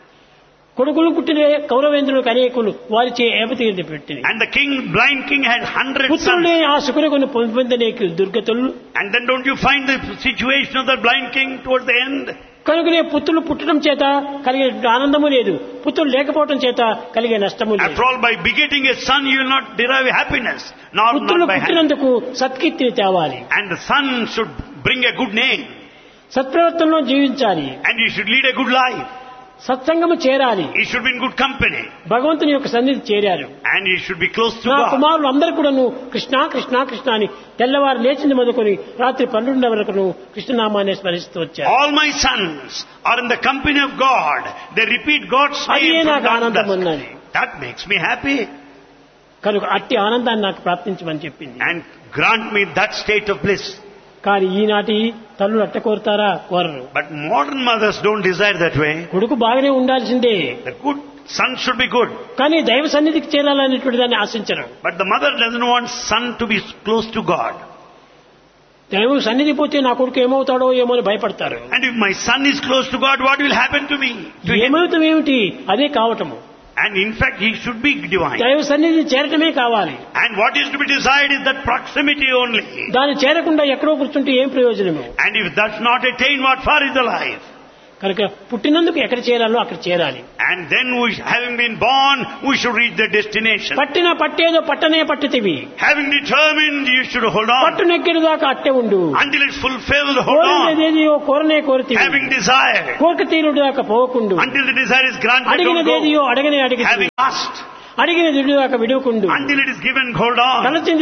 కొడుకులు పుట్టిన కౌరవేంద్రులకు అనేకులు వారిచే ఏపతి పెట్టింది.
And the blind king had 100
పుత్రులే
sons.
ఆ సుఖుని పొందనేకి దుర్గతులు.
And then don't you find the situation of the blind king towards the end?
కనుకనే పుత్రులు పుట్టడం చేత కలిగే ఆనందము లేదు, పుత్రులు లేకపోవడం చేత కలిగే నష్టము లేదు.
After all, by begetting a son, you will not derive happiness.
పుత్రులు
Not by
పుట్టినందుకు సత్కీర్తిని తేవాలి.
And the son should bring a good name.
సత్ప్రవర్తనలో జీవించాలి.
And he should lead a good life.
సత్సంగము చేరాలి.
He should be in good company.
భగవంతుని యొక్క సన్నిధి చేరారు.
And he should be close to
నా
God.
కుమారులు అందరూ కూడాను కృష్ణ కృష్ణ కృష్ణ అని తెల్లవారు లేచింది మొదలుకొని రాత్రి 12 వరకు కృష్ణనామాన్ని స్మరిస్తూ వచ్చారు.
All my sons are in the company of God. They repeat God's
అదే
name from
నాకు
dawn to
ఆనందం
dusk.
అన్నది.
That makes me happy.
కనుక అట్టి ఆనందాన్ని నాకు ప్రాప్తించమని చెప్పింది.
And grant me that state of bliss.
కానీ ఈనాటి తల్లులు అట్ట కోరుతారా? కోరరు.
But modern mothers don't desire that way.
కొడుకు బాగానే ఉండాల్సిందే,
The good son should be good.
కానీ దైవ సన్నిధికి చేరాలనేటువంటి దాన్ని ఆశించరు.
But the mother doesn't want son to be close to God.
దైవం సన్నిధి పోతే నా కొడుకు ఏమవుతాడో ఏమో అని భయపడతారు.
And if my son is close to God, what will happen to me? To him?
ఏమవుతాం ఏమిటి? అదే కావటము.
And in fact, he should be divine.
దైవ సన్నిధిని చేరటమే కావాలి.
And what is to be desired is that proximity only.
దాన్ని చేరకుండా ఎక్కడో కూర్చుంటే ఏం ప్రయోజనము?
And if that's not attained, what for is the life?
కనుక పుట్టినందుకు ఎక్కడ చేరాలో అక్కడ చేరాలి.
And then having been born, we should reach the destination.
పట్టేదో పట్టనే పట్టితివి.
Having determined, you should hold on.
పట్టు నెక్కిన దాకా అట్టే ఉండు.
Until it's fulfilled, hold on.
కోరినదేదియో కోరనే కోరితివి.
Having desired.
కోరిక తీరుడు దాకా పోకుండు.
Until the desire is granted, don't go.
అడిగినదేదియో అడగనే అడిగి.
Having asked.
అడిగిన దిడు దాకా విడుకుండు.
Until it is given, hold on.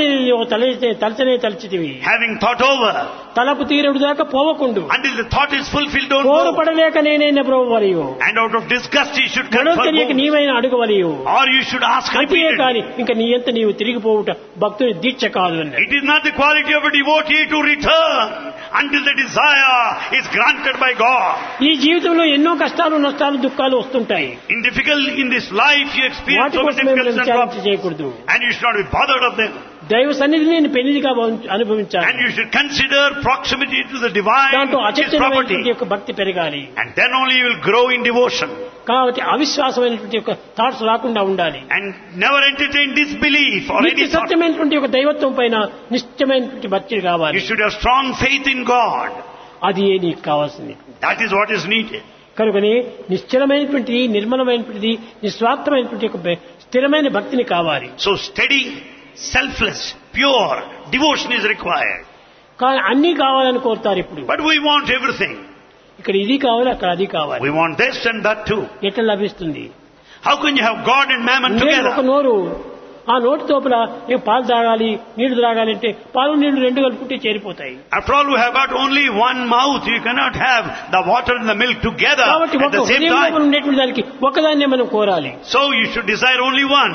తలచనే తలచితివి.
Having thought over.
తలపు తీరుడు దాకా పోవకుండు.
Until the thought is fulfilled, don't
కోరు
go.
పడలేక నేనైనా ప్రభువరియు.
And out of disgust, you should confess.
నీకు నీవైనా అడుగవరియు.
Or you should ask
అంతే
repeatedly.
కానీ ఇంకా నీ ఎంత నీవు తిరిగిపోవుట భక్తుని దీక్ష కాదు అన్నాడు.
It is not the quality of a devotee to return until the desire is granted by God.
ఈ జీవితంలో ఎన్నో కష్టాలు నష్టాలు దుఃఖాలు వస్తుంటాయి.
In this life, you experience so many difficulties and problems.
చేయకూడదు.
And you should not be bothered of them.
దైవ సన్నిధిని నేను పెన్నిదిగా అనుభవించాలి.
And you should consider proximity to the divine,
దాంట్లో
which is property.
యొక్క భక్తి పెరగాలి.
And then only you will grow in devotion.
కాబట్టి అవిశ్వాసమైనటువంటి యొక్క థాట్స్ రాకుండా ఉండాలి.
And never entertain disbelief or any thought.
సత్యమైనటువంటి ఒక దైవత్వం పైన నిశ్చయమైనటువంటి భక్తి కావాలి.
You should have strong faith in God.
అది నీకు కావాల్సింది.
That is what is needed.
కనుకనే నిశ్చలమైనటువంటి నిర్మలమైనటువంటి నిస్వార్థమైనటువంటి ఒక స్థిరమైన భక్తిని కావాలి.
So steady, selfless, pure devotion is required.
కానీ అన్నీ కావాలని కోరుతారు ఇప్పుడు.
But we want everything.
ఇక్కడ ఇది కావాలి, అక్కడ అది కావాలి.
We want this and that too.
ఎట్లా లభిస్తుంది?
How can you have God and mammon together?
ఒక నోరు, ఆ నోటి తోపల పాలు తాగాలి, నీళ్లు తాగాలి అంటే పాలు నీళ్లు రెండు కలుపుకుంటే చేరిపోతాయి.
After all, we have got only one mouth. You cannot have the water and the milk together
కాబట్టి
at the same time.
ఉండేటువంటి దానికి ఒకదాన్నే మనం కోరాలి.
So you should desire only one.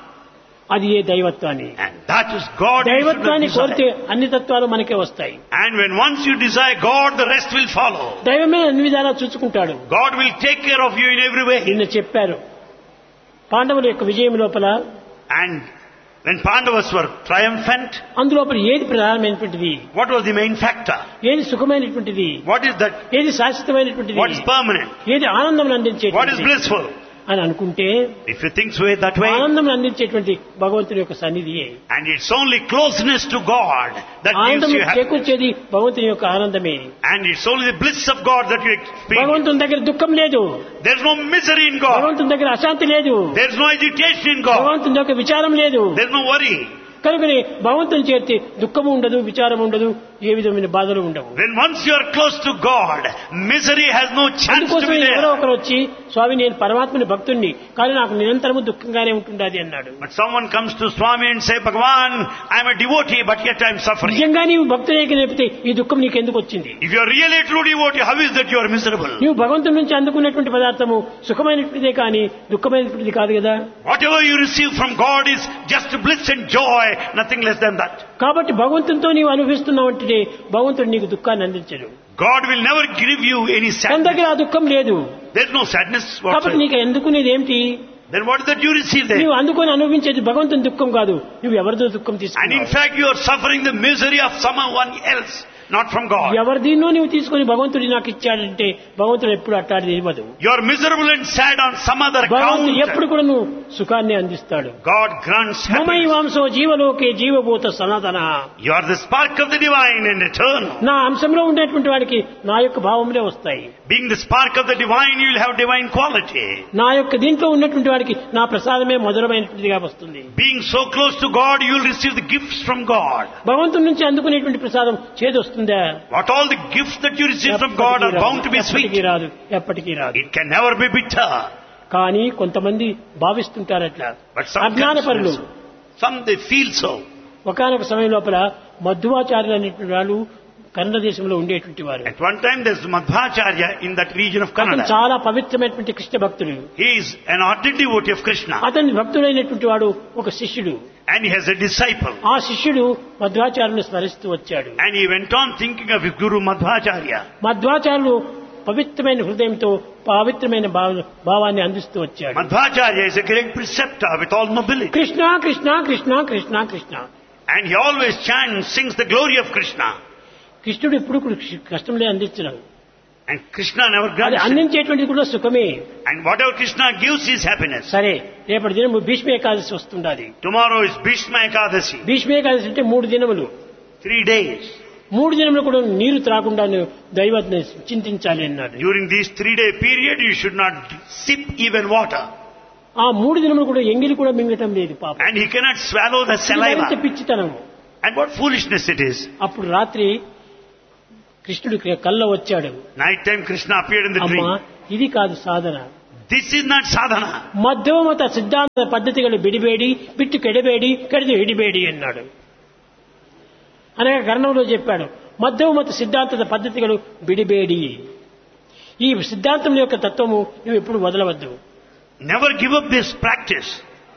అది ఏ దైవత్వాన్ని.
And that is God.
దైవత్వాన్ని కోరితే అన్ని తత్వాలు మనకే వస్తాయి.
And when once you desire God, the rest will follow.
దైవమే అన్ని విధాలా చూసుకుంటాడు.
God will take care of you in every way.
నిన్న చెప్పారు పాండవుల యొక్క విజయం లోపల.
And when Pandavas were triumphant,
అందులోపల ఏది ప్రధానమైనటువంటిది?
what was the main factor?
ఏది సుఖమైనటువంటిది?
What is that?
ఏది శాశ్వతమైనటువంటిది?
What is permanent?
ఏది ఆనందం అందించేది?
What is blissful?
అని అనుకుంటే
If you think that way,
ఆనందం అందించేటువంటి భగవంతుని యొక్క సన్నిధియే.
and it's only closeness to God that gives
ఆనందం
you happiness.
చేకూర్చేది భగవంతుని యొక్క ఆనందమే.
And it's only the bliss of God that you experience.
భగవంతుని దగ్గర దుఃఖం లేదు.
There's no misery in God.
భగవంతుని దగ్గర అశాంతి లేదు.
There's no agitation in God.
భగవంతుని యొక్క విచారం లేదు.
There's no worry.
కనుకనే భగవంతుని చేరితే దుఃఖము ఉండదు, విచారం ఉండదు, ఏ విధమైన బాధలు ఉండవు.
When once you are close to God, misery has no chance to
అందుకోసం
be
ఎవరో
there.
ఒకరు వచ్చి స్వామి నేను పరమాత్మని భక్తుణ్ణి కానీ నాకు నిరంతరము దుఃఖంగానే ఉంటుండాది అన్నాడు.
But someone comes to Swami and say, Bhagavan, I am a devotee, but yet I am suffering.
నిజంగా నీవు భక్తునికి నేపితే ఈ దుఃఖం నీకు ఎందుకు వచ్చింది?
If you are really a true devotee, how is that you are miserable?
నీవు భగవంతుడి నుంచి అందుకున్నటువంటి పదార్థము సుఖమైనటువంటిదే కానీ దుఃఖమైనటువంటిది కాదు కదా.
Whatever you receive from God is just bliss and joy, nothing less than that.
కాబట్టి భగవంతునితో నీవు అనుభవిస్తున్నావు అంటే భగవంతుడు నీకు దుఃఖాన్ని అందించడు.
God will never give you any
తన
sadness.
దగ్గర ఆ దుఃఖం లేదు.
There's no sadness
కాబట్టి
whatsoever.
నీకు ఎందుకునేది ఏమిటి?
Then what is that you receive there?
నీవు అందుకొని అనుభవించేది భగవంతుని దుఃఖం కాదు, నువ్వు ఎవరిదో దుఃఖం
And in
తీసుకున్నావు.
fact, you are suffering the misery of someone else, not from God.
ఎవరి దీన్నో నువ్వు తీసుకొని భగవంతుడి నాకు ఇచ్చాడంటే భగవంతుడు ఎప్పుడు అట్టాడిది ఇవ్వదు.
You are miserable and sad on some other
భగవంతుడు
account.
ఎప్పుడు కూడా నువ్వు సుఖాన్ని అందిస్తాడు.
God grants
మమై
happiness.
వాంసో జీవలోకే జీవభూత సనాతన.
You are the spark of the divine and eternal.
నా అంశంలో ఉండేటువంటి వాడికి నా యొక్క భావంలో వస్తాయి.
Being the spark of the divine, you will have divine quality.
నా యొక్క దీంట్లో ఉన్నటువంటి వాడికి నా ప్రసాదమే మధురమైనటువంటిదిగా వస్తుంది.
Being so close to God, you will receive the gifts from God.
భగవంతుడి నుంచి అందుకునేటువంటి ప్రసాదం చేదు వస్తుందా?
What all the gifts that you receive from God are bound to be
ఎప్పటికీ
sweet.
రాదు, ఎప్పటికీ రాదు.
It can never be bitter.
కానీ కొంతమంది భావిస్తుంటారట్లా,
But some
అజ్ఞానపరులు.
some they feel so.
ఒకనొక సమయం లోపల మధ్వాచార్యులు అనేటువంటి వాళ్ళు కన్నడ దేశంలో ఉండేటువంటి వారు.
At one time there's Madhvacharya in that region of
అతను
Kannada.
చాలా పవిత్రమైనటువంటి కృష్ణ భక్తుడు.
He is an ardent devotee of Krishna.
అతని భక్తుడైనటువంటి వాడు ఒక శిష్యుడు.
And he has a disciple.
ఆ శిష్యుడు మధ్వాచార్యుని స్మరిస్తూ వచ్చాడు.
And he went on thinking of his guru Madhvacharya.
మధ్వాచార్యులు పవిత్రమైన హృదయంతో పవిత్రమైన భావాన్ని అందిస్తూ వచ్చాడు.
Madhvacharya is a great preceptor with all nobility.
Krishna Krishna Krishna Krishna Krishna.
And he always chants, sings the glory of Krishna.
కృష్ణుడు ఎప్పుడు కష్టంలే అందించినాడు.
And Krishna never
అది
grants it.
అందించేటువంటిది కూడా సుఖమే.
And whatever Krishna gives is happiness.
సరే, రేపటి దినం Bhishma Ekadashi వస్తుండాలి.
Tomorrow is Bhishma Ekadasi.
Bhishma Ekadashi అంటే 3 దినములు.
3 days.
3 దినములు కూడా నీరు త్రాకుండా దైవాన్ని చింతించాలి అన్నాడు.
During this 3-day period, you should not sip even water.
ఆ 3 దినములు కూడా ఎంగిలి కూడా మింగటం లేదు పాపం.
And he cannot swallow the
ఎంత
saliva.
పిచ్చితనము.
And what foolishness it is.
అప్పుడు రాత్రి కృష్ణుడు కల్లో వచ్చాడు.
Night time Krishna appeared in the
అమ్మా,
dream.
ఇది కాదు సాధన.
This is not sadhana.
మధ్యమత సిద్ధాంత పద్ధతిಗಳು బిడిబేడి బిట్టు కెడబేడి కెడదు హిడిబేడి అన్నాడు. అనగా కర్ణంలో చెప్పాడు, మధ్యమత సిద్ధాంత పద్ధతిಗಳು బిడిబేడి. ఈ సిద్ధాంతం యొక్క తత్వము నువ్వు ఎప్పుడు వదలవద్దు.
Never give up this practice.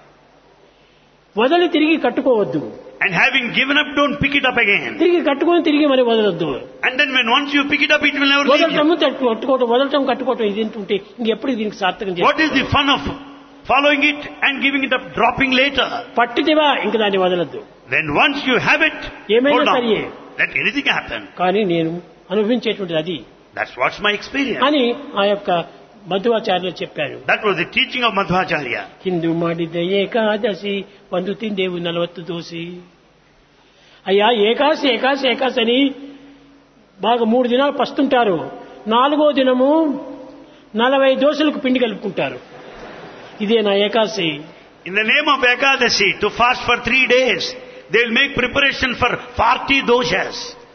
వదలి తిరిగి కట్టుకోవద్దు.
And having given up, don't pick it up again.
తిరిగి కట్టుకొని తిరిగి మరి వదలొద్దు.
And then when once you pick it up, it will never leave you.
వదలటం కట్టుకోవటం ఇది ఉంటే ఇంకెప్పుడు దీనికి సార్థకం
What is the fun of following it and giving it up, dropping later?
పట్టిదివా ఇంక దాన్ని వదలద్దు.
When once you have it,
ఏమైనా
hold on.
సరియే.
Let anything happen.
కానీ నేను అనుభవించేటువంటిది అది
That's what's my experience.
అని ఆ యొక్క మధ్వాచార్యులు చెప్పారు.
That was the teaching of Madhvacharya.
Hindu ಮಾಡಿದ ఏకాదశి ಒಂದು ತಿಂದೆವು 40 దోసి. అయ్యా ఏకాశి ఏకాశి ఏకాశి అని బాగా 3 దినాలు పస్తుంటారు. 4వ దినము 40 దోశలకు పిండి కలుపుకుంటారు. ఇదే నా ఏకాశి.
In the name of Ekadasi, to fast for 3 days, they will make preparation for 40 doshas.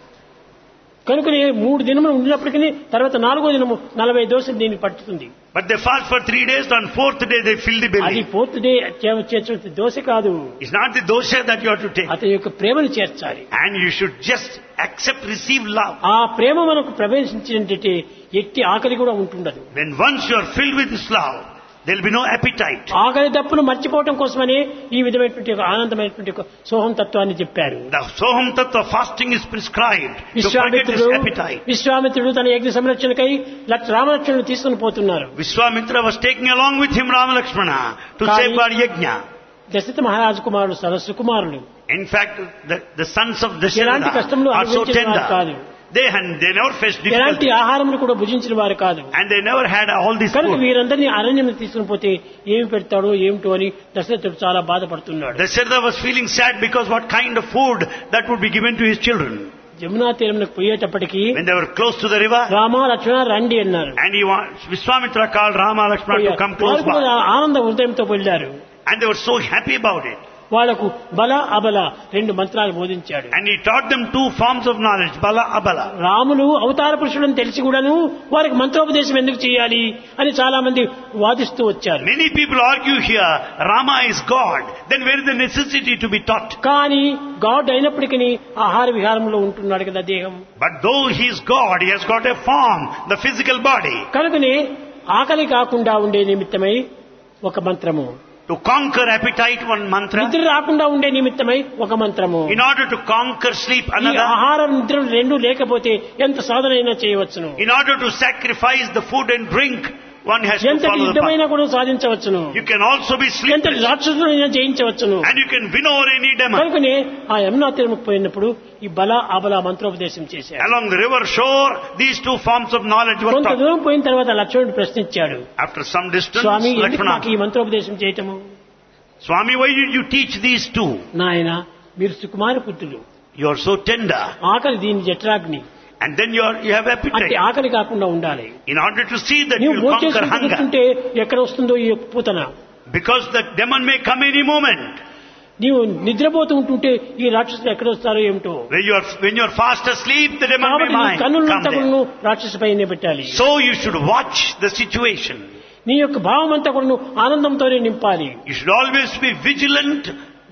కనుకనే 3 దినములు ఉండినప్పటికీ తర్వాత 4వ దినము 40 దోశలు దీన్ని పట్టుతుంది.
But they fast for 3 days, on 4th day they fill the
అది
belly.
4th డే చేర్చే దోశ కాదు.
It's not the dosha that you have to take.
అతని యొక్క ప్రేమను చేర్చాలి.
And you should just accept, receive love.
ఆ ప్రేమ మనకు ప్రవేశించినట్టే ఎట్టి ఆకలి కూడా ఉంటుండదు.
When once you are filled with this love, there will be no appetite.
ఆకలి దప్పును మర్చిపోవటం కోసమనే ఈ విధమైనటువంటి ఒక ఆనందమైనటువంటి ఒక సోహం తత్వాన్ని చెప్పారు.
The Soham Tattva fasting is prescribed to forget this appetite.
విశ్వామిత్రుడు తన యజ్ఞ సంరక్షణకై రామలక్ష్మణుడు తీసుకుని పోతున్నారు.
Vishwamitra was taking along with him Rama Lakshmana to
Kani-
safeguard Yajna.
Dasharatha మహారాజు కుమారుడు సరస్సు కుమారుడు.
In fact, the sons of
ఎలాంటి
Dasharatha
కష్టంలో
are so
అనుభవించిన వారు కాదు.
tender. They never faced
ఎలాంటి
difficulty.
ఆహారములు కూడా భుజించిన వారు కాదు.
And they never had all this
కనుక
food.
వీరందరినీ అరణ్యం తీసుకుని పోతే ఏమి పెడతాడో ఏమిటో అని దశరథుడు చాలా బాధపడుతున్నాడు.
Dasharatha was feeling sad because what kind of food that would be given to his children.
Yamuna తీరంలోకి పోయేటప్పటికి
When they were close to the river,
Rama Lakshmana రండి అన్నారు.
and Vishwamitra called Rama Lakshmana to come close
వారు కూడా
by.
ఆనంద హృదయంతో వెళ్ళారు.
And they were so happy about it.
వాళ్లకు బల అబల 2 మంత్రాలు బోధించాడు.
And he taught them 2 forms of knowledge, Bala, Abala.
Ramulu అవతార పురుషుడని తెలిసి కూడాను వారికి మంత్రోపదేశం ఎందుకు చేయాలి అని చాలా మంది వాదిస్తూ వచ్చారు.
Many people argue here, Rama is God. Then where is the necessity to be taught?
కానీ గాడ్ అయినప్పటికీ ఆహార విహారంలో ఉంటున్నాడు కదా దేహం.
But though he is God, he has got a form, the physical body.
కనుకనే ఆకలి కాకుండా ఉండే నిమిత్తమై ఒక మంత్రము,
To conquer appetite, one mantra.
నిద్ర రాకుండా ఉండే నిమిత్తమై ఒక మంత్రము.
In order to conquer sleep,
ఈ
another.
ఆహారం నిద్రలు 2 లేకపోతే ఎంత సాధన అయినా చేయవచ్చును.
In order to sacrifice the food and drink, one has to
ఎంత
follow the
యుద్ధమైనా
path.
కూడా సాధించవచ్చును.
You can also be
ఎంత
sleepless.
రాక్షసులైనా జయించవచ్చును.
And you can win over any demon.
కనుకనే ఆ యమునా తీరముకు పోయినప్పుడు ఈ బల అబల మంత్రోపదేశం చేశాడు.
Along the river shore, these 2 forms of knowledge were
కొంత
taught.
దూరం పోయిన తర్వాత లక్ష్మణుడు ప్రశ్నించాడు,
After some distance,
స్వామి ఎందుకు నాకు
Lakshmana,
ఈ మంత్రోపదేశం చేయటము?
Swami, why did you teach these 2?
నాయన మీరు సుకుమార పుత్రులు,
You are so tender.
ఆకలి దీని జఠరాగ్ని,
And then you have
అంటే
appetite.
ఆకలి కాకుండా ఉండాలి.
In order to see that you
నువ్వు
will conquer
భోజనం
hunger.
కూర్చుంటే ఎక్కడ వస్తుందో ఈ Putana.
Because the demon may come any moment.
నీవు నిద్రపోతూ ఉంటుంటే ఈ రాక్షసులు ఎక్కడ వస్తారో ఏమిటో.
When you are fast asleep, the demon may
కాబట్టి నీ
come
కన్నులంతా
there.
కూడా రాక్షసు పైనే పెట్టాలి.
So you should watch the situation.
నీ యొక్క భావం అంతా కూడా ఆనందంతోనే నింపాలి.
You should always be vigilant,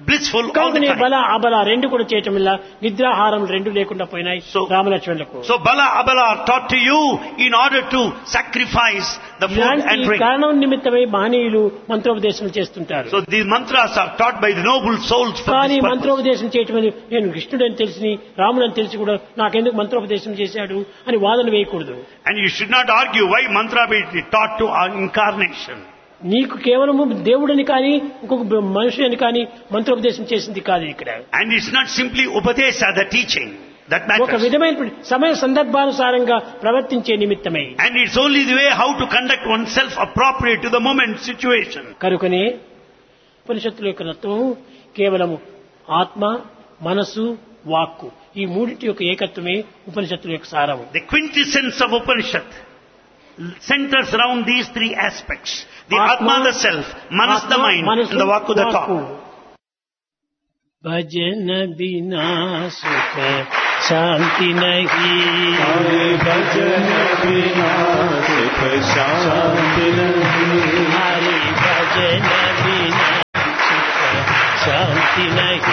blissful all the
కనుకనే
time.
బల అబల రెండు కూడా చేయటం వల్ల నిద్రాహారం రెండు లేకుండా పోయినాయి రామలక్ష్మణులకు.
So Bala Abala are taught to you in order to sacrifice the food and
ఇలాంటి
drink.
కారణం నిమిత్తమై మహనీయులు మంత్రోపదేశం చేస్తుంటారు.
So these mantras are taught by the noble souls for
కానీ
this purpose.
మంత్రోపదేశం చేయటం అని నేను కృష్ణుడని తెలిసి రాముడని తెలిసి కూడా నాకెందుకు మంత్రోపదేశం చేశాడు అని వాదన వేయకూడదు.
And you should not argue why mantra be taught to our incarnation.
నీకు కేవలము దేవుడని కానీ ఇంకొక మనుషుని కానీ మంత్రోపదేశం చేసింది కాదు ఇక్కడ.
And it's not simply Upadesha, the teaching, that
ఒక
matters.
విధమైన సమయ సందర్భానుసారంగా ప్రవర్తించే నిమిత్తమై.
And it's only the way how to conduct oneself appropriate to the moment situation.
కనుకనే ఉపనిషత్తుల యొక్క తత్వం కేవలము ఆత్మ, మనసు, వాక్కు ఈ మూడింటి యొక్క ఏకత్వమే ఉపనిషత్తుల యొక్క సారము.
The quintessence of Upanishad centers around these three aspects. The Atma, the self, Manas, the mind, and the Vakku, the thought.
భజన బినా సుఖ శాంతి నహి,
భజన బినా సుఖ శాంతి నహి,
హరి భజన బినా సుఖ శాంతి నహి.